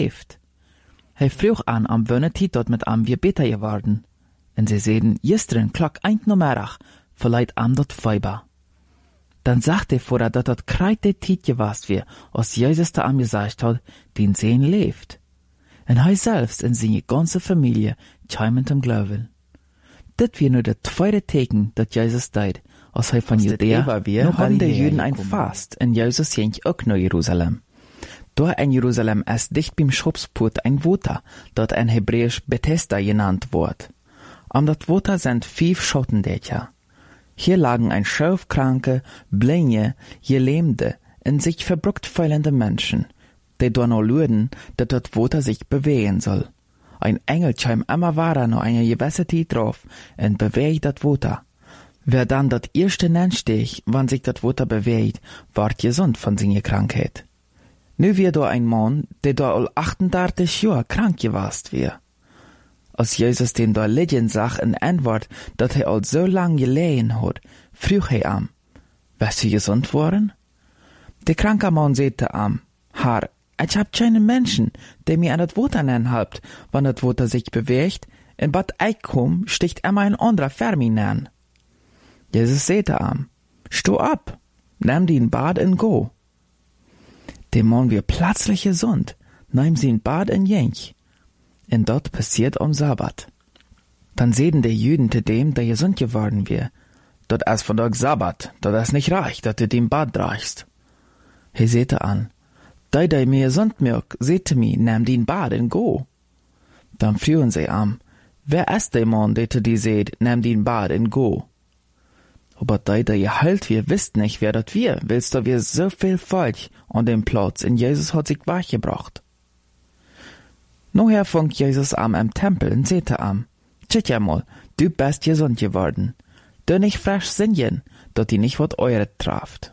leeft. Hij vroeg aan am Wönnetiet dat met am weer beter geworden. En sie zeiden, gisteren klok 1 middag, verleiht am dat Feiber. Dann sagt der Vater, dass das kreit der Tiet gewast wir, als Jesus da am gesagt hat, den Sehen lebt. Und er selbst und seine ganze Familie kämen zum Glauben. Das wir nur das zweite Teken, das Jesus deed, als er von Judäa, noch haben die Juden ein Fast, und Jesus ging auch nach Jerusalem. Da in Jerusalem ist dicht beim Schopsput ein Water, das in Hebräisch Bethesda genannt wird. Am das Water sind 5 Schottendächer. Hier lagen ein Schöfkranke, Blinde, Gelähmte und sich verbruckt feilende Menschen, die da noch luden, dass das Water sich bewegen soll. Ein Engel scheint immer wahrer noch eine gewisse Zeit drauf und bewegt das Water. Wer dann das erste nennt, wann sich das Water bewegt, ward gesund von seiner Krankheit. Nu wir da ein Mann, der da all 38 Jahre krank gewast wär. Als Jesus den da liegen sah in Antwort, dat er all so lang gelegen hat, frug er am, wärst du gesund worden? Der kranke Mann sagte am, Herr, ich hab keinen Menschen, der mir an das Water nennen halbt, wann das Water sich bewegt, in Bad Eichkom sticht immer ein anderer für mich nennen. Jesus sagte am, steh ab, nimm den Bad und go. Der Mann wird plötzlich gesund, nahm sie in Bad und jench. Und dort passiert am Sabbat. Dann sehen die Juden zu dem, der gesund geworden wird. Dort ist von Tag Sabbat, dort ist nicht reich, dass du den Bad tragst. He sehte an, der mir gesund mirk, sehte mi, nimm den Bad und go. Dann führen sie an, wer ist der Mann, der zu dir seht, nimm den Bad und go. Aber der geheilt wir, wisst nicht, wer das wir, willst du wir so viel Volk an dem Platz, und Jesus hat sich wachgebracht. Nachher fängt Jesus an im Tempel und sagte am, tschüss ja mal, du bist gesund geworden. Du nicht frisch singen, dass die nicht wat eure traft.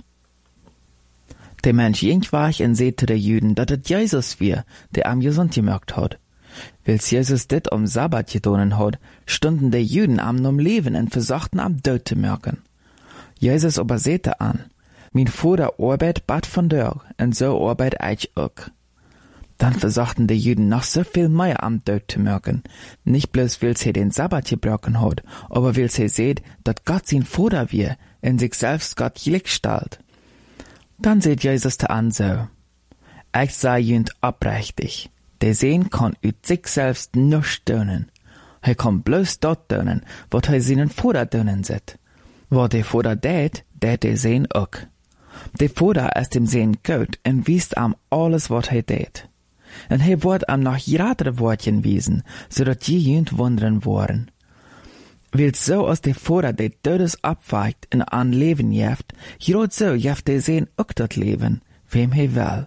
Der Mensch ging wach und sagte der Juden, dass es Jesus wir, der am gesund gemacht hat. Weil's Jesus dit am Sabbat getan hat, stunden die Juden am Leben und versuchten am Tod zu merken. Jesus aber sagte an, mein Vater arbeit bad von dir, und so arbeit ich auch. Dann versuchten die Juden noch so viel mehr am Tod zu merken. Nicht bloß, weil sie den Sabbat gebrochen hat, aber weil sie seht, dass Gott sein Vater wir, in sich selbst Gott gleichstellt. Dann seht Jesus da an so, ich sei jünd abrechtig, der Sehen kann ut sich selbst nicht tönen. Er kann bloß dort tönen, wat er seinen Vater tönen sieht. Wat der Vater tät, tät der Sehen auch. Der Vater ist dem Sehen gut und wiest am alles, wat er tät. Und er wird am noch gratere Wortchen wiesen, so dass die jünd wundern worden. Weil so aus der Vater der Todes abweicht und an Leben jeft, grad so jeft der Sehen auch das Leben, wem er will.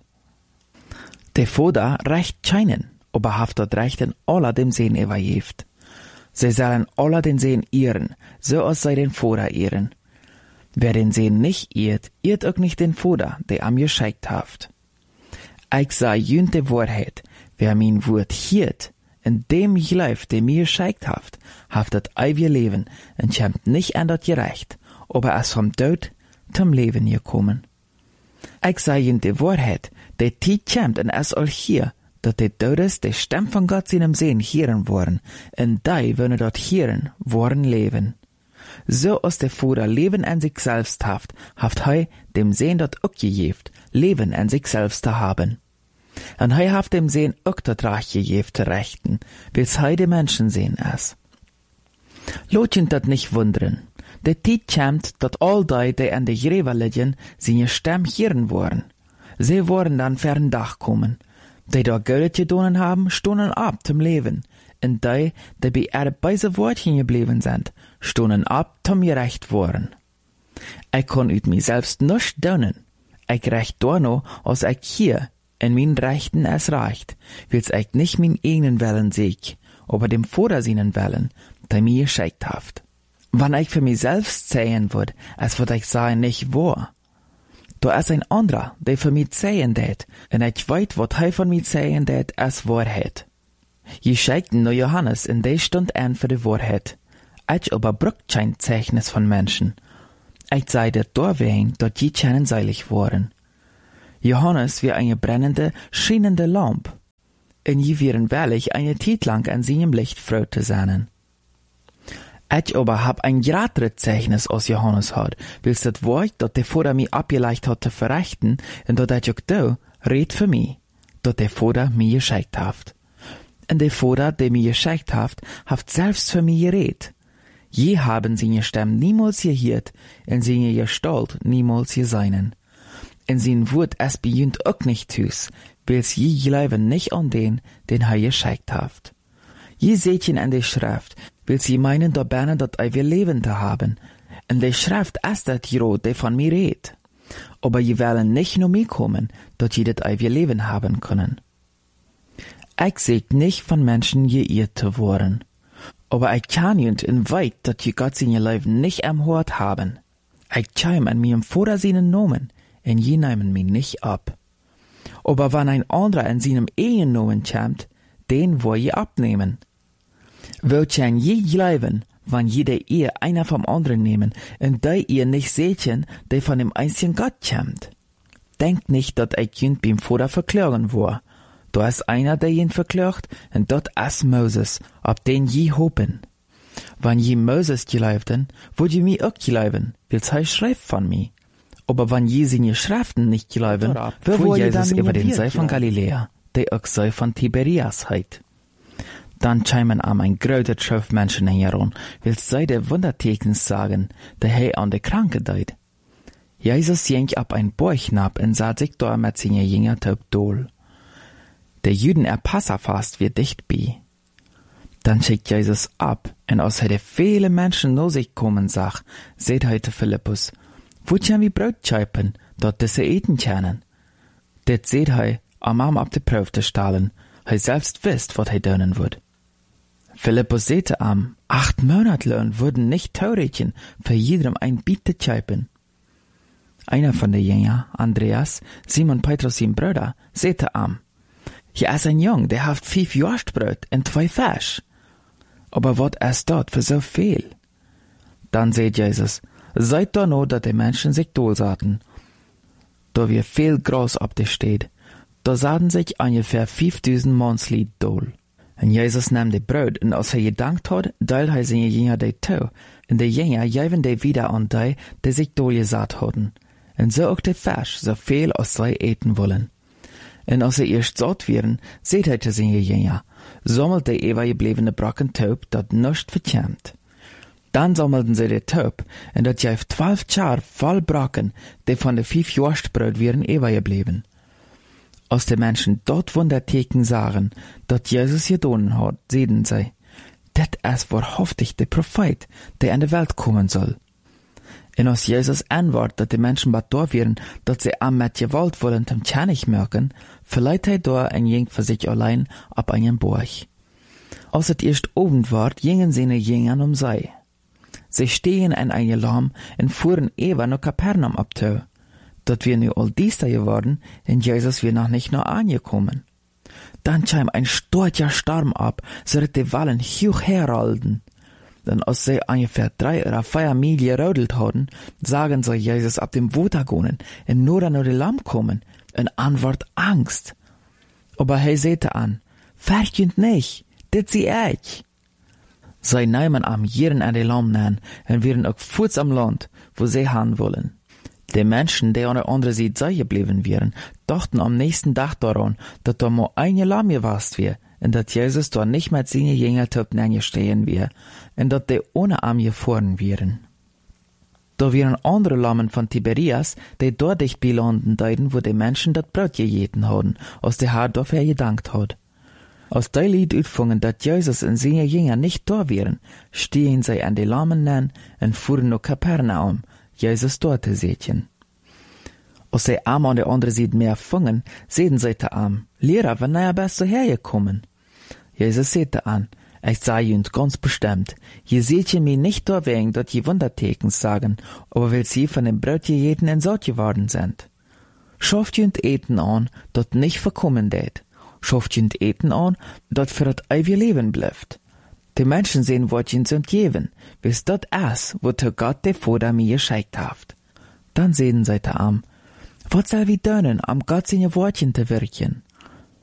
Der Vater reicht keinen, aber haft dort Recht in aller dem Sehen überjeft. Sie sollen aller den Sehen ehren, so als sei den Vater ehren. Wer den Sehen nicht ehrt, ehrt auch nicht den Vater, der am gescheikt haft. Ich sag jünd de Wahrheit, wer mein Wort hiert, in dem ich läuft, der mir gescheikt haft das ewige Leben und schämt nicht an das gerecht, aber es vom Tod zum Leben gekommen. Ich sag jünd de Wahrheit, der Tiet schämt und es all hier, dass der Todes der Stimme von Gott seinem Sehen hören wollen, und die, wenn dort hören, wollen leben. So als der Vater Leben an sich selbst haft er dem Sehen dort auch gegeben, Leben an sich selbst zu haben. Und er haft dem Sehen auch dort Recht gegeben zu rechten, weil's die Menschen sehen es. Lotchen dat nicht wundern. Der Tiet schämt, dat all die an der Gräber liegen, seine Stimme hören wollen. Sie wollen dann fern Dach kommen. Die da Geld gedonen haben, stonen ab zum Leben. Und die bei beise Wortchen geblieben sind, stonen ab zum gerecht worden. Ich kann ut mir selbst nicht donen. Ich recht da noch, als ich hier in mein Rechten es reicht, weil's ich nicht mein eigenen Willen sieg, aber dem Vater seinen Willen, der mir geschickt haft. Wann ich für mich selbst sehen würd, es würd ich sagen nicht wahr. Da ist ein anderer, der für mich sehen tät, und ich weiß, was er von mir sehen tät, als Wahrheit. Je schickten nur Johannes in der Stund an für die Wahrheit. Ich aber brucht kein Zeichnis von Menschen. Ich sei der Dorwegen, dort die keinen seilig waren. Johannes wie eine brennende, schienende Lampe. En je wären wahrlich eine Zeit lang an seinem Licht froh zu sein. Ich aber hab ein gratere Zeichnis aus Johannes hat, willst das Wort, dat der Vater mir abgeleicht hat zu verrichten, und dat ich auch do, red für mich, dat der Vater mir geschickt haft. Und der Vater, der mir geschickt haft selbst für mich geredet. Je haben seine Stimme niemals gehört, und seine Gestalt niemals gesehen. In sein Wort es beginnt auch nicht tus, weil's je glauben nicht an den er geschickt haft. Je seht ihn an der Schrift, will sie meinen, da berne dat wir Leben zu haben. In der Schrift ist dat Jero, der von mir redet. Aber je wollen nicht nur mir kommen, dat je dat wir Leben haben können. Ich seht nicht von Menschen geirrt zu worden. Aber ich kann jünd in weit, dat je Gott seine Leben nicht erhört haben. Ich chime an mir im Vater seinen Nomen, en je nehmen mich nicht ab. Aber wenn ein anderer in seinem Ehennomen kämmt, den wo je abnehmen. Wollt je je glauben, wann jeder ihr einer vom anderen nehmen, und da ihr nicht sehtchen, der von dem einzigen Gott kämmt. Denkt nicht, dat ich jünd beim Vater verklagen war. Da ist einer, der ihn verklagt, und dort ist Moses, ab den je hopen. Wann je Moses glaubten, wollt je mir auch glauben, weil's he schreibt von mir. Aber wann je seine Schriften nicht glauben, wo Jesus über den See von Galiläa, der auch See von Tiberias heit. Dann chimen am ein größer Schöpf Menschen heran, will's sei der Wundertekens sagen, der he an der Kranke deit. Jesus jenk ab ein Bäuchnab und sah sich da mit seine Jünger taub dol. Der Jüden Passafast wird dicht bei. Dann schickt Jesus ab, und aus hätte viele Menschen no sich kommen sag, seht heute Philippus, wo tjan wie Brot scheipen, dort diese eten tjanen. Det seht hei, am ab de Prüf zu stahlen, hei selbst wisst, wat hei dönen würd. Philippus sehte am, 8 Monatlohn würden nicht tauretchen, für jedem ein Biet zu scheipen. Einer von den Jünger, Andreas, Simon Petrus sein Bruder, sehte am, hier ist ein Jung, der haft 5 Jostbrot und 2 Fisch. Aber wat ist dort für so viel? Dann seht Jesus, seid da no, dat die Menschen sich dol saten. Da wir viel Gras ab de steht, da saten sich ungefähr 5000 Mannslied dol. Und Jesus nahm de Brot, und als gedankt hat, deil he seine Jünger de tau, und de Jünger geben de wieder an die sich dol gesat hatten. Und so auch de Fisch, so viel als sie eten wollen. Und als sie erst satt wären, seht he seine Jünger, sammelt de ewig gebliebene Brocken taub, dat nischt verkämmt. Dann sammelten sie de Taub, und dat gab 12 Schar voll Brocken, die von de 5 Jostbrot wären ewig geblieben. Als die Menschen dort Wunderteken sahen, dat Jesus gedonen hat, sehen sie, dat ist wahrhaftig der Prophet, der in die Welt kommen soll. Und als Jesus antwortet, dat die Menschen bat da wären, dat sie am mit Gewalt wollen zum Tjanig merken, verleiht er da ein Jink für sich allein ab einen Burg. Als es erst Abend ward, gingen seine Jüngern um sie. Sie stehen in einem Lamm und fuhren ewa nach Kapernaum abtau. Dort wir nu all dieser geworden, und Jesus wir noch nicht noch angekommen. Dann kam ein starker Sturm ab, so dass die Wallen hoch herrollen. Dann als sie ungefähr 3 oder 4 Mil gerodelt hatten, sagen sie Jesus ab dem Wasser gehen und nur an die Lamm kommen, und Antwort Angst. Aber er sagte an, fürchtet nicht, das sie ich. Sie nehmen am jeden an die Lamm nehmen und wären auch Fuß am Land, wo sie haben wollen. Die Menschen, die an der anderen Seite geblieben wären, dachten am nächsten Tag daran, dass da mal ein Lamm gewast wär, und dass Jesus da nicht mit seinen Jüngern stehen wär, und dass die ohne Arm gefahren wären. Da wären andere Lammen von Tiberias, die dort dicht bei Landen deuten, wo die Menschen das Brot gejeten haben, aus der Herr dafür gedankt hat. Als die Lied utfangen, dass Jesus und seine Jünger nicht da wären, stehen sie an die Lammen nennen und fuhren nach Kapernaum, Jesus dort zu sehen. Als sie am an der anderen Seite mehr fangen, sehen sie da am, Lehrer, wann er bist du hergekommen? Jesus sagte an, ich sage ihnen ganz bestimmt, je seht ihr mich nicht da wegen, dass je Wundertekens sagen, aber weil sie von dem Brot jeden in Satt geworden sind. Schafft ihr Eten an, dat nicht verkommen det. Schafft ihr Eten an, dat für das ewige Leben bleibt. Die Menschen sehen, was ihnen sind geben, bis dat es, wozu Gott der Vater mir geschickt hat. Dann sehen sie da am, was soll wir tun, am Gott seine Wortchen zu wirken?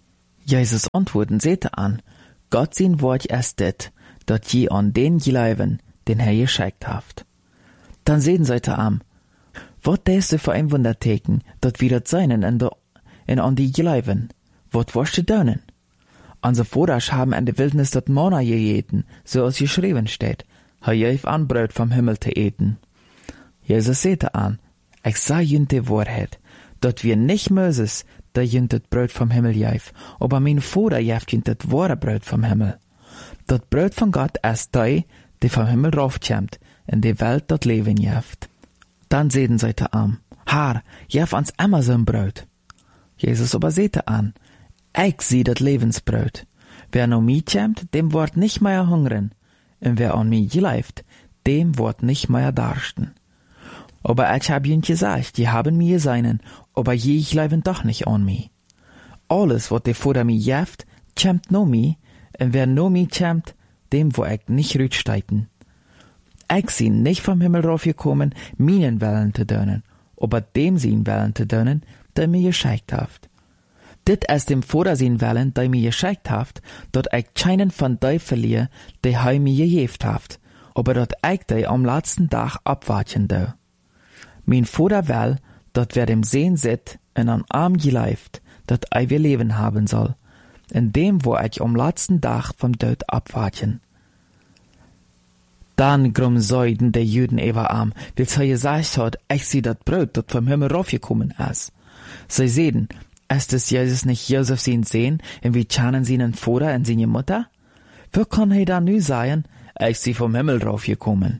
Jesus antworten sehte an, Gott sein Wort ist dit, dat je an den geleiven, den Herr geschickt haft. Dann sehen sie am, wat deest du für ein Wunderteken, dat wir dat seinen in an die geleiven, wat warst du dönen? Unsere Vordersch haben in der Wildnis dat Manna gegeten, so als geschrieben steht, ha jeif an Brot vom Himmel te eten. Jesus sehte an, ich sag jünt die Wahrheit, dat wir nicht Moses, der jünt das Brot vom Himmel jeif, aber mein Vater jeft jünt das wahre Brot vom Himmel. Dat Brot von Gott ist die vom Himmel raufkämmt, in die Welt dat Leben jeft. Dann sehten sie am, Herr, jef ans immer so'n Brot. Jesus aber sehte an, ich sieh dat Lebensbrot. Wer no mi kämmt, dem wort nicht mehr hungern, und wer an mi geleift, dem wort nicht mehr darsten. Aber ich hab ihnen gesagt, die haben mir seinen, aber je gleiben doch nicht an mi. Alles, wat de vor mi jeft, kämmt no mi, und wer no mi kämmt, dem wo ich nicht rütsteiten. Ich sie nicht vom Himmel raufgekommen, minen Wellen zu dönen, aber dem sie Wellen zu dönen, der mir geschickt haft. Dit ist dem Vater sein Wellen, der mir geschickt haft, dort ich keinen von dei verliere, der hei mir gejeft haft, aber dort ich dei am letzten Tag abwarten dau. Mein Vater will, dort wer dem Sehen sit, in an Arm geleift, dort ich wir Leben haben soll, in dem wo ich am letzten Tag vom Tod abwarten. Dann grumsäuden der Juden über arm, weil sie gesagt hat, ich sieh dat Brot, dat vom Himmel raufgekommen ist. Sie sehen, ist es Jesus nicht Josef sein Sehen, und wie schauen sie einen Vater und seine Mutter? Wie kann er da nu sagen, ich sie vom Himmel raufgekommen?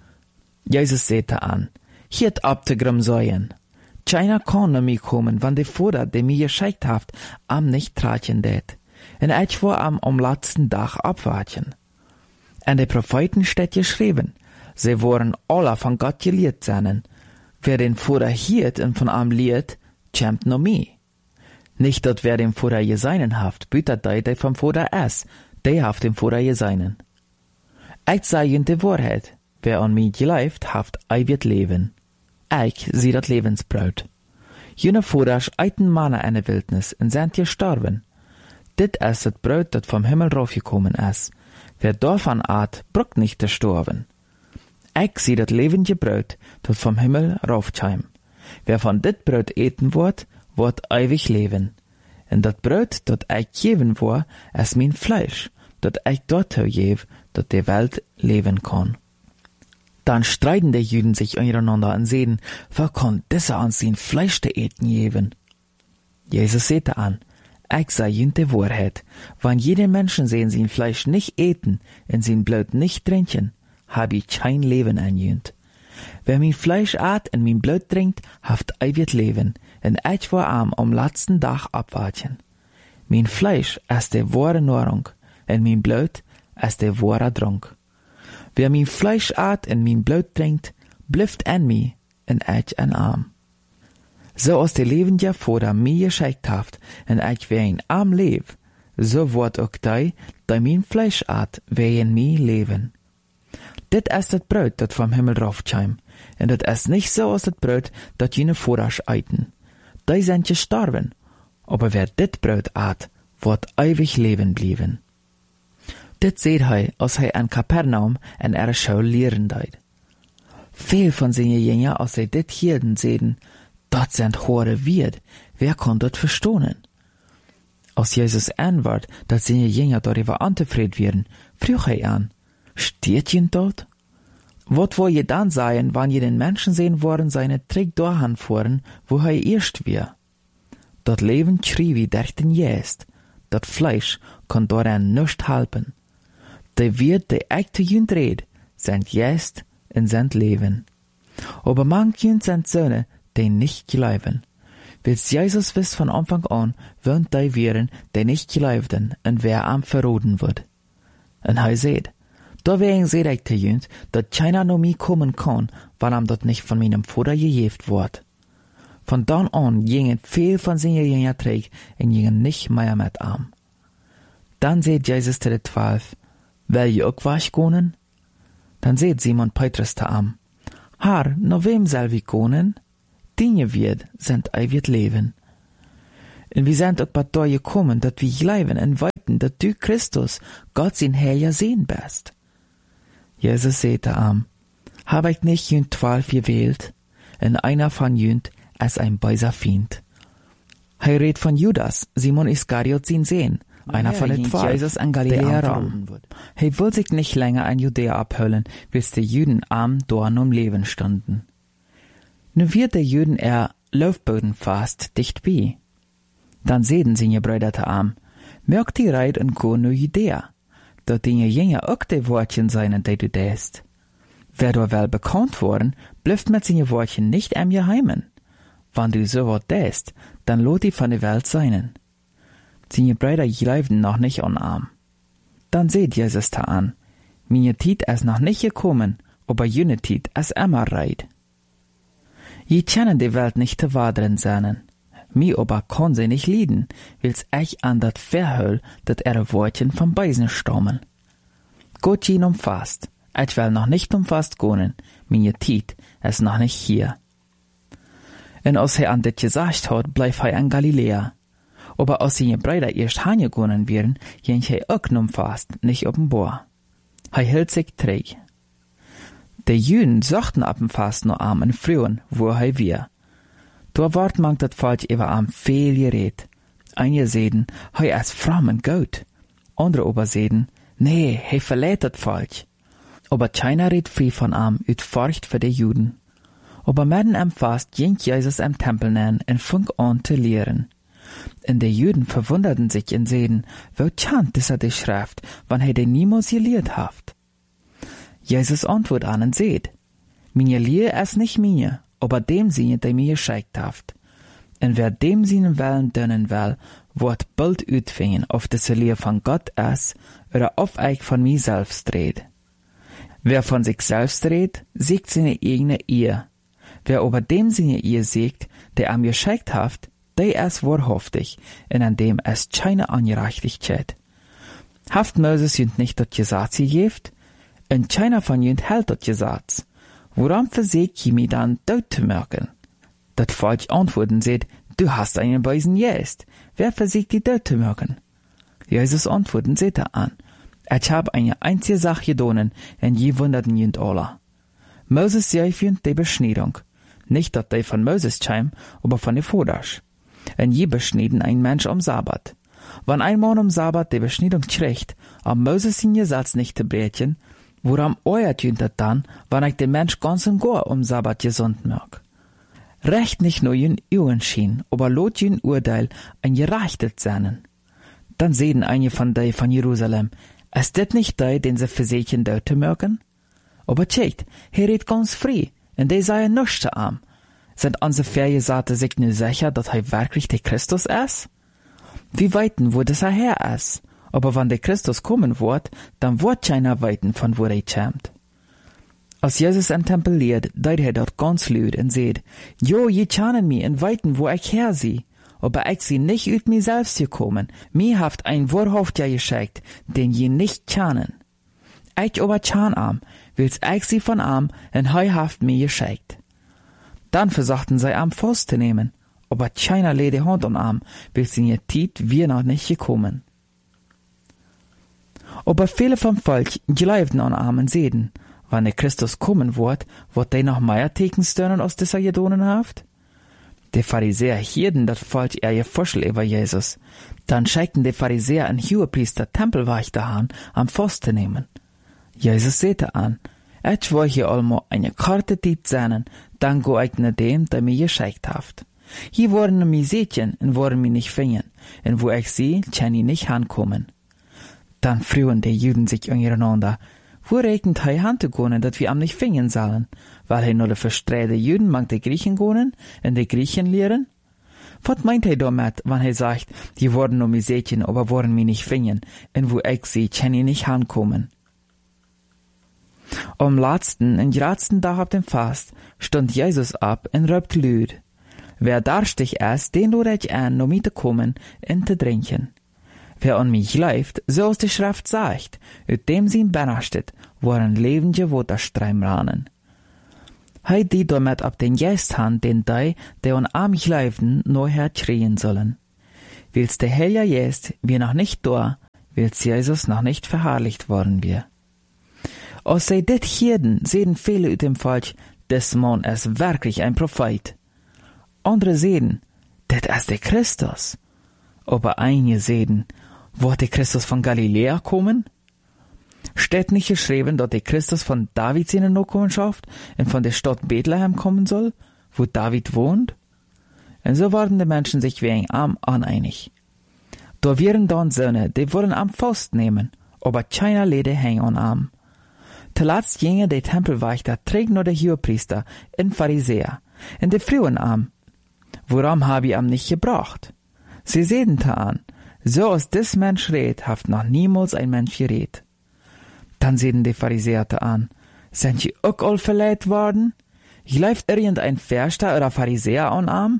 Jesus sehte an, hiert ab te grumsäuen. Keiner kann na mi kommen, wann der Vater, der mir geschickt haft, am nicht trachen det. Und ich war am letzten Tag abwarten. En de Propheten steht geschrieben, sie waren alle von Gott gelehrt seinen. Wer den Vater hiert und von am lehrt, kämmt no mi. Nicht, dat wer dem Vater geseinen haft, bütet der vom Vater es, der haft dem Vater geseinen. Ich sag ihnen die Wahrheit, wer an mi geleift haft, ei wird leben. Ich sieh dat Lebensbrot. Jene Vater eiten Manna in der Wildnis und sind gestorben. Dit ist das Brot, dat vom Himmel raufgekommen ist. Wer davon at, brockt nicht gestorben. Ich sieh dat lebende Brot, dat vom Himmel raufkäm. Wer von dit Brot eten wird ewig leben. Und dat Brot, dat ich geben war, ist mein Fleisch, dat ich dort geb, dat die Welt leben kann. Dann streiten die Juden sich untereinander und sehen, wer kann dieser an sein Fleisch te eten geben? Jesus sehte an, ich sag ihnen die Wahrheit, wann jede Menschen sehen sein Fleisch nicht eten und sein Blut nicht trinken, hab ich kein Leben an ihnen. Wer mein Fleisch at und mein Blut trinkt, haft ewig Leben, und ich war am letzten Tag abwarten. Mein Fleisch ist die wahre Nahrung, und mein Blut ist der wahre Trunk. Wer mein Fleisch at und mein Blut trinkt, blüfft an mir, und ich an arm. So als der lebende Vater mir geschickt haft, und ich wer in arm leb, so wird auch die mein Fleisch at, wer in mir leben. Dit ist das Brot, dat vom Himmel raufkäm, und das ist nicht so als das Brot, dat jene Vorrasch eiten. Die sind gestorben, aber wer dit Brot at, wird ewig leben blieben. Dit seht als an Kapernaum en ihre Schule lehren deit. Viel von seinen Jünger, als sie dit hierden sehen, dat sind hohe Wirt, wer kann dat verstohnen? Als Jesus antwortet, dat seine Jünger darüber antefried werden, frug an, steht jen dort? Wat wo je dann sein, wann je den Menschen sehen wollen, seine Trick dahin fuhren, wo erst wär? Dat Leben schrie wie derchten jest, dat Fleisch kann daran nicht halten. De wird de echte Jünd red, sind jest und sind Leben. Aber manch Jünd sind Söhne, die nicht glauben. Wils Jesus wisst von Anfang an, würden die wären, die nicht glaubten, und wer am verroden wird. Und seht, deswegen seht ich te Jünd, dat keiner no mi kommen kann, wann am dat nicht von meinem Vater gejeft wird. Von dann an gingen viel von seinen Jünger träg und gingen nicht mehr mit am. Dann seht Jesus zu den 12, will je auch was gehen? Dann seht Simon Petrus te am, Herr, no wem soll wir gehen? Dinge wird sind ewig leben. En wir sind auch bei dir gekommen, dat wir geloven en weten dat du Christus, Gott sein Herr sehen bist. Jesus sagte ihm, hab ich nicht jünd 12 gewählt, en einer von jünd als ein böser Feind. Er redet von Judas, Simon Iskariot sein Sehen, einer von den 12, Jesus an Galiläa Raum. Er will sich nicht länger an Judäa abhüllen, bis die Juden arm dort um Leben standen. Nun wird der Juden Laufboden fast dicht bei. Dann sehen sie Brüder zu ihm, merkt die Reit und go nur Judäa, dort die Jünger auch die Wortchen seien, die du däst. Wer du wel bekannt worden, blüfft mit seinen Wortchen nicht am Geheimen. Wenn du so wat däst, dann lot die von der Welt seinen. Seine Brüder gleibten noch nicht an ihm. Dann seht Jesus da an, meine Tiet ist noch nicht gekommen, aber jene Tiet ist immer reit. Je kennen die Welt nicht zu wadern seinen. Mi aber kann sie nicht lieden, wills ich an dat verhöll, dat Wortchen vom Beisen stammen. Gott ihn umfasst, ich will noch nicht umfasst gehen, meine Tiet ist noch nicht hier. Und als an dit gesagt hat, bleib in Galiläa. Aber als seine Brüder erst heimgegangen wären, ging auch umfasst, nicht offenbar. Hielt sich träg. Die Jüden suchten ab dem Fast noch am und frühen, wo wir. Da ward man dat Volk über am viel geredet. Einige seden, ist fromm und gut. Andere aber seden, nee, verlädt dat Volk. Aber keiner redet frei von am, ut Furcht für die Juden. Aber mitten am Fast ging Jesus am Tempel nähen und fing an zu lehren. Und die Juden verwunderten sich und seden, wo chant ist die Schrift, wann den niemals gelehrt haft. Jesus antwortet an und seht, meine Lehre ist nicht mir, aber dem Sinne, der mir geschickt haft. Und wer dem seinen Willen dönnen will, wird bald utfingen, ob das Lehre von Gott ist, oder ob ich von mir selbst red. Wer von sich selbst redet, siegt seine eigene Ehe. Wer aber dem seine Ehe siegt, der am geschickt haft, der ist wahrhaftig, und an dem ist keine Ungerechtigkeit. Haft Moses jünd nicht das Gesetz gegeben, und keiner von jünd hält das Gesetz. Woran versägt ihr mich dann dort zu merken? Das Volk antworten seht, du hast einen Beisen jest. Wer versägt die dort zu merken? Jesus antworten seht an, ich hab eine einzige Sache gedonen, und je wunderten jünd alle. Moses gef jünd die Beschneidung. Nicht, dass die von Moses kam, aber von den Vaters. Und je beschneiden ein Mensch am Sabbat. Wenn ein Mann am Sabbat die Beschneidung kriegt, am Moses in Gesetz nicht zu brechen, woran euert jünd das dann, wenn ich den Mensch ganz und gar am Sabbat gesund mag? Recht nicht nur jün Uhren schien, aber lot jün Urteil ein gerechtet sein. Dann sehen einige von die von Jerusalem, ist das nicht die, den sie versächen dort zu mögen? Aber tschekt, redet ganz frei, und die seien nichts zu arm. Sind unsere Vergesagte sich nur sicher, dass wirklich der Christus ist? Wir weiten, wo das her ist. Aber wenn der Christus kommen wird, dann wird keiner weiten, von wo kommt. Als Jesus im Tempel lehrt, deut dort ganz laut und sagt, jo, je kennen mich und weiten, wo ich her sie. Aber ich sie nicht ut mir selbst gekommen. Mir haft ein Wahrhaftiger geschickt, den je nicht kennen. Ich aber kann am, wills ich sie von am, und haft mir geschickt. Dann versuchten sie am festzunehmen, aber keiner legt die Hand an am, bis in ihr Tiet wir noch nicht gekommen. Aber viele vom Volk glaubten an am und sehen, wann der Christus kommen wird die noch mehr Tekenstörnen aus dieser gedonen haft? Die Pharisäer hielten das Volk ihr Vorschlag über Jesus. Dann schickten die Pharisäer einen Hohepriester Tempelwächter an, am festzunehmen. Jesus sagte an, ich will hier allmo eine Karte Tiet sehen, dann go ich nach dem, der mir geschickt haft. Hier wurden mir Sätchen und wurden mir nicht finden, und wo ich sie, kann ich nicht ankommen. Dann frühen die Juden sich untereinander, wo regnet hei Handgehen, dat wir am nicht finden sollen, weil nur de verstreite Juden mag die Griechen gehen und die Griechen lehren? Was meint damit, wenn sagt, die wurden mir Sätchen, aber wurden mir nicht finden, und wo ich sie, kann ich nicht ankommen? Am letzten und letzten Tag ab dem Fast stund Jesus ab und röpt lüd. Wer darstig ist, den lud ich an, um mit zu kommen und zu trinken. Wer an mich läuft, so als die Schrift sagt, ut dem sie benachtet, woran lebende Waterstreim rannen. Die damit ab den Geist han, den die an mich läuften, nur herkriegen sollen. Wils der Heilige jest, wir noch nicht da, wils Jesus noch nicht verherrlicht worden wir. Als sie dit hierden, sehen viele ut dem Volk, des Mann ist wirklich ein Prophet. Andere sehen, dit ist der Christus. Aber einige sehen, wird der Christus von Galiläa kommen? Steht nicht geschrieben, dass der Christus von David seine Nachkommenschaft und von der Stadt Bethlehem kommen soll, wo David wohnt? Und so waren die Menschen sich wegen am uneinig. Da wären dann Söhne, die wollen am Faust nehmen, aber keiner Lede hängen an Arm. Zuletzt gingen die Tempelwächter trägt nur der Hohepriester und Pharisäer in die frühen Arm. Worum habe ich am nicht gebracht? Sie sehen da an, so als des Mensch redet, haft noch niemals ein Mensch geredet. Dann sehen die Pharisäer da an, sind sie auch all verleiht worden? Läuft irgendein Verster oder Pharisäer an Arm?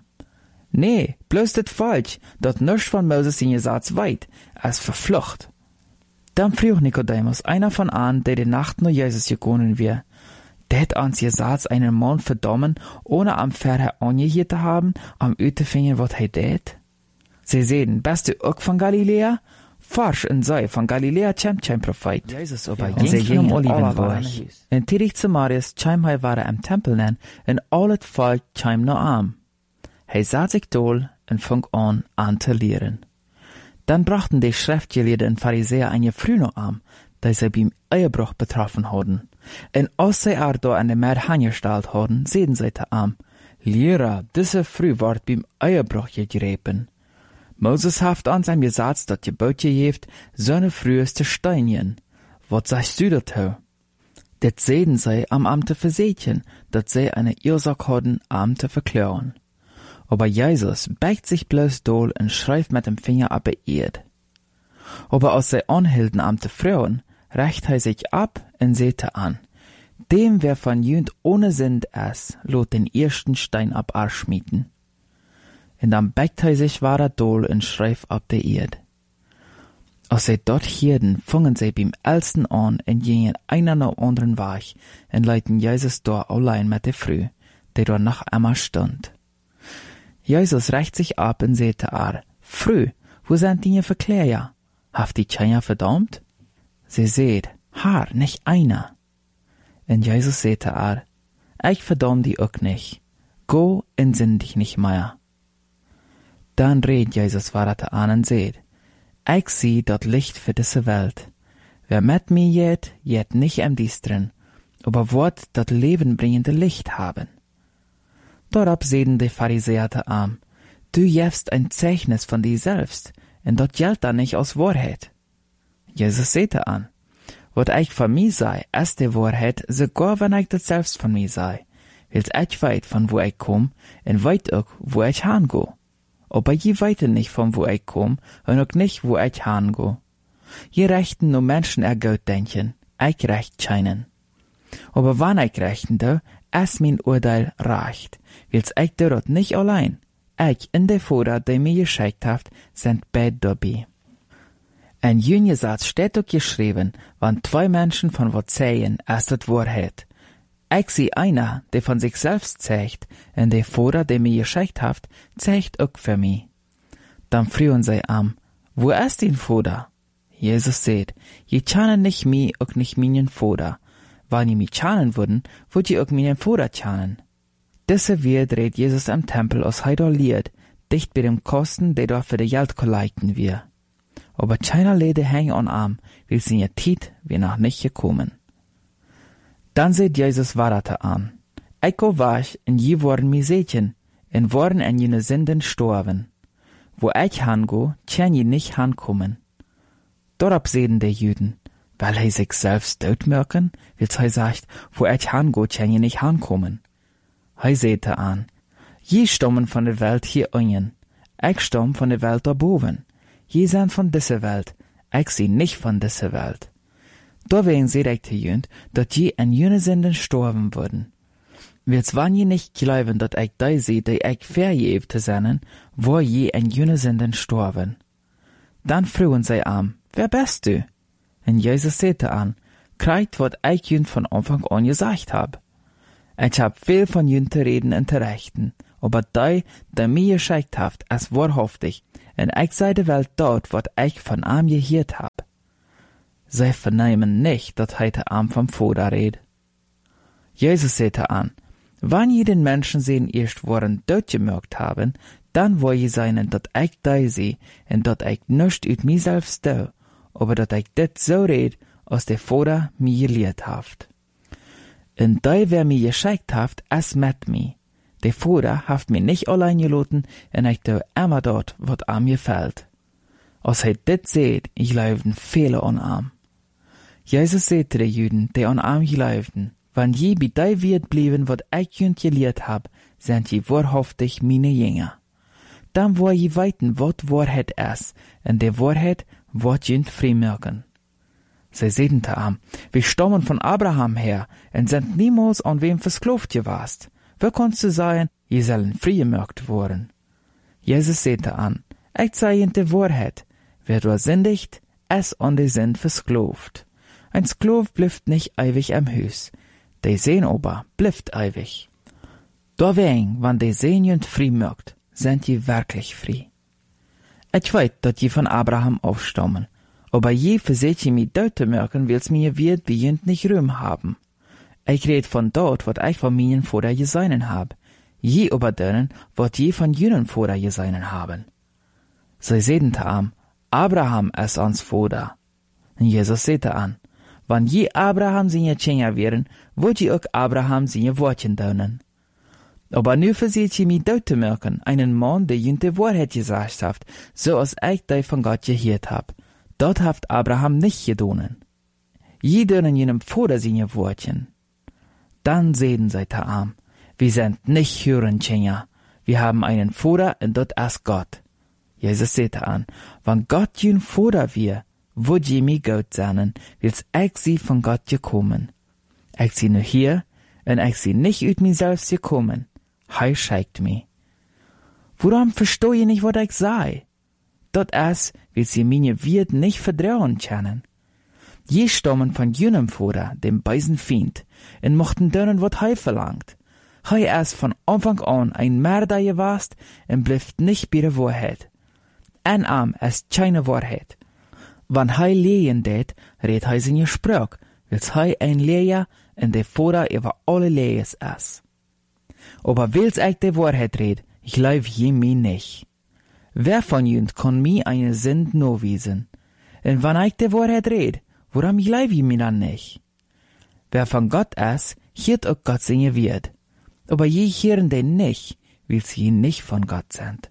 Nee, bloß das falsch, dat nichts von Moses in Gesetz weit, als verflucht. Dann frug Nikodemus, einer von an, der die Nacht nur Jesus gekommen wär, det ans Gesetz einen Mann verdammen, ohne am Verher angehört zu haben, am Utefinger, wat hij det? Sie sehen, bist du auch von Galiläa? Forsch und sei, von Galiläa kämt kein Prophet. Jesus aber Und sie gingen Olivenberg. Olivenberg. Und tidig zu Marius käm hij war am Tempel nen, und all het Volk käm noch am. Hij sah sich dol und fang an zu lehren. Dann brachten die Schriftgelehrten und Pharisäer eine früh noch an, da sie beim Ehebruch betroffen hatten. Und als sie da an der Meer angestellt hatten, sehen sie da an, Lehrer, diese früh ward beim Ehebruch gegräben. Moses haft an seinem Gesetz dat Gebot gejeft, seine früheste Steinchen. Wat sagst du dazu? Det sehen sie am Amte versätchen, dat sie eine Ursache hatten, Amte verklären. Aber Jesus beigt sich bloß dohl und schreibt mit dem Finger ab der Erd. Aber als sie anhielten Amte Frauen, reicht er sich ab und sehte an. Dem, wer von jünd ohne Sünd ist, lot den ersten Stein ab schmieden. Und dann beigt er sich wahrer dohl und schreibt ab der Erd. Als sie dort hierden, fungen sie beim Ältesten an und gingen einer nach anderen Weg und leiten Jesus da allein mit der Früh, der da nach einmal stand. Jesus reicht sich ab und sagte Früh, wo sind die Verkläger? Haft die keiner verdammt? Sie seht, nicht einer. Und Jesus sagte ich verdamm die auch nicht. Go und sinn dich nicht mehr. Dann redet Jesus weiter an und sagt, ich sieh dort Licht für diese Welt. Wer mit mir jet nicht im Düstern, aber wird das lebenbringende Licht haben. Dorab sehen die Pharisäer an, du jefst ein Zeichnis von dir selbst, und dort gilt da nicht aus Wahrheit. Jesus sagte an, wat ich von mir sei, ist die Wahrheit, sogar wenn ich das selbst von mir sei, weil's ich weit von wo ich komm, und weit auch, wo ich hingo. Aber je weiter nicht von wo ich komm, und auch nicht, wo ich hingo. Je rechten nur Menschen Geld denken, ich recht scheinen. Aber wann ich rechten da, ist mein Urteil recht, weil's ich dort nicht allein. Ich in der Vater, der mir geschickt hat, sind beide dabei. Ein jünger Satz steht auch geschrieben, wann zwei Menschen von was sägen, ist das Wahrheit. Ich sehe einer, der von sich selbst zeigt, und der Vater, der mir geschickt hat, zeigt auch für mich. Dann fragen sie an, wo ist dein Vater? Jesus sagt, je kennen nicht mich, auch nicht meinen Vater. Wenn ihr mich kennen würden, würdet ihr auch meinen Vater kennen. Diese Welt dreht Jesus am Tempel aus Heidoliert, dicht bei dem Kosten, der dort für die Geld kollekten wir. Aber keiner Lede hängen an Arm, weil sie ihr Tiet wir noch nicht gekommen. Dann seht Jesus weiter an. Ich go weg, und je worden mi Sätchen, und worden an jene Sünden storben. Wo ich hango, kann je nicht hankommen. Dorab sehen die Jüden, weil er sich selbst dort merken, wils er sagt, wo ich hango, kann je nicht hankommen. Er sehte an, je stammen von der Welt hier unten, ich stamm von der Welt da boven. Je sind von dieser Welt, ich sie nicht von dieser Welt. Deswegen seht ich zu jünd, dass je an jene Sünden storben würden. Wils wann je nicht glauben, dass ich da sehe, die ich vergeben zu sein, wo je an jene Sünden storben. Dann fragen sie an, wer bist du? Und Jesus sagte an, kriegt, was ich jünd von Anfang an gesagt hab. Ich hab viel von jünd zu reden und zu rechten, aber die mir geschickt habt, ist wahrhaftig, en ich sei de Welt dort, wat ich von am gehört hab. Sie vernehmen nicht, dat heite am vom Vater red. Jesus sagte an, wann je den Menschen sehen erst worden dort gemerkt haben, dann wo je seinen, dat ich da sie, en dat ich nischt ut mi selbst do, aber dat ich dit so red, als der Vater mir gelehrt haft. En da wer mir geschickt haft, es mit mi. Der Vater haft mir nicht allein gelassen, en ich do immer dort, wat am mir fällt. Als he dit seht, ich leuften viele an am. Jesus sagte den Juden, die an am geleuften, wann je bei dei wird blieben, wat ich jünd gelehrt hab, sind je wahrhaftig meine Jünger. Dann wo je weiten, wat Wahrheit ist, en der Wahrheit wat jünd freimerken. Sie sehen am, wir stammen von Abraham her, en sind niemals an wem versklavt gewast. Wer kannst du sagen, je sollen freigemerkt worden? Jesus sagte an, ich sei in der Wahrheit, wer du sündigt, es an die Sünd versklavt. Ein Sklav blifft nicht ewig am Hus, de Sehn aber blifft ewig. Dawein, wann de Sehn jünd freimerkt, sind je wirklich frei. Ich weiß, dat je von Abraham aufstammen, aber je verseht je mi dort zu merken, wils mir wird wie jünd nicht Ruhm haben. Ich red von dort, wat ich von meinen Vater geseinen hab, je aber denen, wat je von jünen Vater geseinen haben. Sie sehen am, Abraham ist ans Vater. Und Jesus sagte an, wann je Abraham seine Kinder wären, wollt je auch Abraham seine Wortchen daunen. Aber nu verseht je mi dort zu merken, einen Mann, der jünd die Wahrheit gesagt haft, so als ich die von Gott gehört hab. Dort haft Abraham nicht gedonen. Je dönen jenem Vater seine Wortchen. Dann sehen sie am, wir sind nicht Hurenkinder, wir haben einen Vater und dort ist Gott. Jesus sagte an, wann Gott jün Vater wir, wo je mi Gott seinen, wils ich sie von Gott gekommen. Ich sie nur hier, und ich sie nicht ut mir selbst gekommen. Hei schickt mi. Warum versteh ich nicht, wat ich sei? Dort ist, wils sie meine Wirt nicht vertrauen können. Je stammen von jenem Vater, dem bösen Feind, und mochten dönen, wat hei verlangt. Hei ist von Anfang an ein Mörder gewast, und blifft nicht bei der Wahrheit. Ein Arm ist keine Wahrheit. Wann hei lehen det, red hei seine Sprach, wils hei ein Lehrer, und der Vater über alle Lehres ist. Aber wils ich die Wahrheit red, ich leif je mi nicht. Wer von jünd kann mi eine Sünd no wiesen? Und wann ich die Wahrheit red, warum ich leif je mi dann nicht? Wer von Gott ist, hiert auch Gott seine wird. Aber je hören den nicht, weil sie nicht von Gott sind.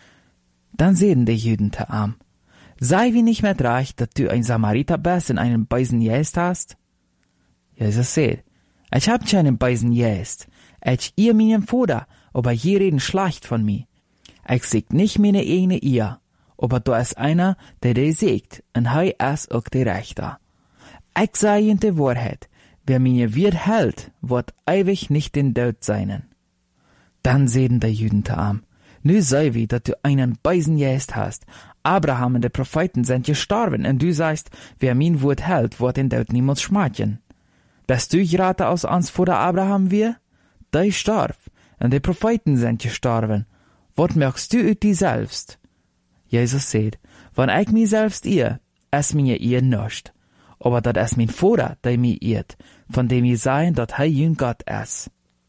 Dann sehen die Juden am, sei wie nicht mehr reich, dass du ein Samariter bist und einen Beisen jäst hast? Jesus sagt, ich hab keinen Beisen jäst, ich ihr meinen Vater, aber je reden schlecht von mir. Ich seg nicht meine eigene ihr, aber da ist einer, der die sägt, und hei ist auch der Rechter. Ich sei in der Wahrheit, wer mir wird hält, wird ewig nicht den Tod seinen. Dann sehen die Juden am, nu sei wie, dass du einen Beisen jäst hast. Abraham und die Propheten sind gestorben, und du sagst, wer mein Wort hält, wird den Tod niemals schmeicheln. Bist du gerade aus uns vor der Abraham wir? Der starb, und die Propheten sind gestorben. Was merkst du ut die selbst? Jesus sagt, wenn ich mich selbst irr, es mir ihr nischt. Aber das ist mein Vater, der mich irrt, von dem ich sagen, dass er jün Gott ist.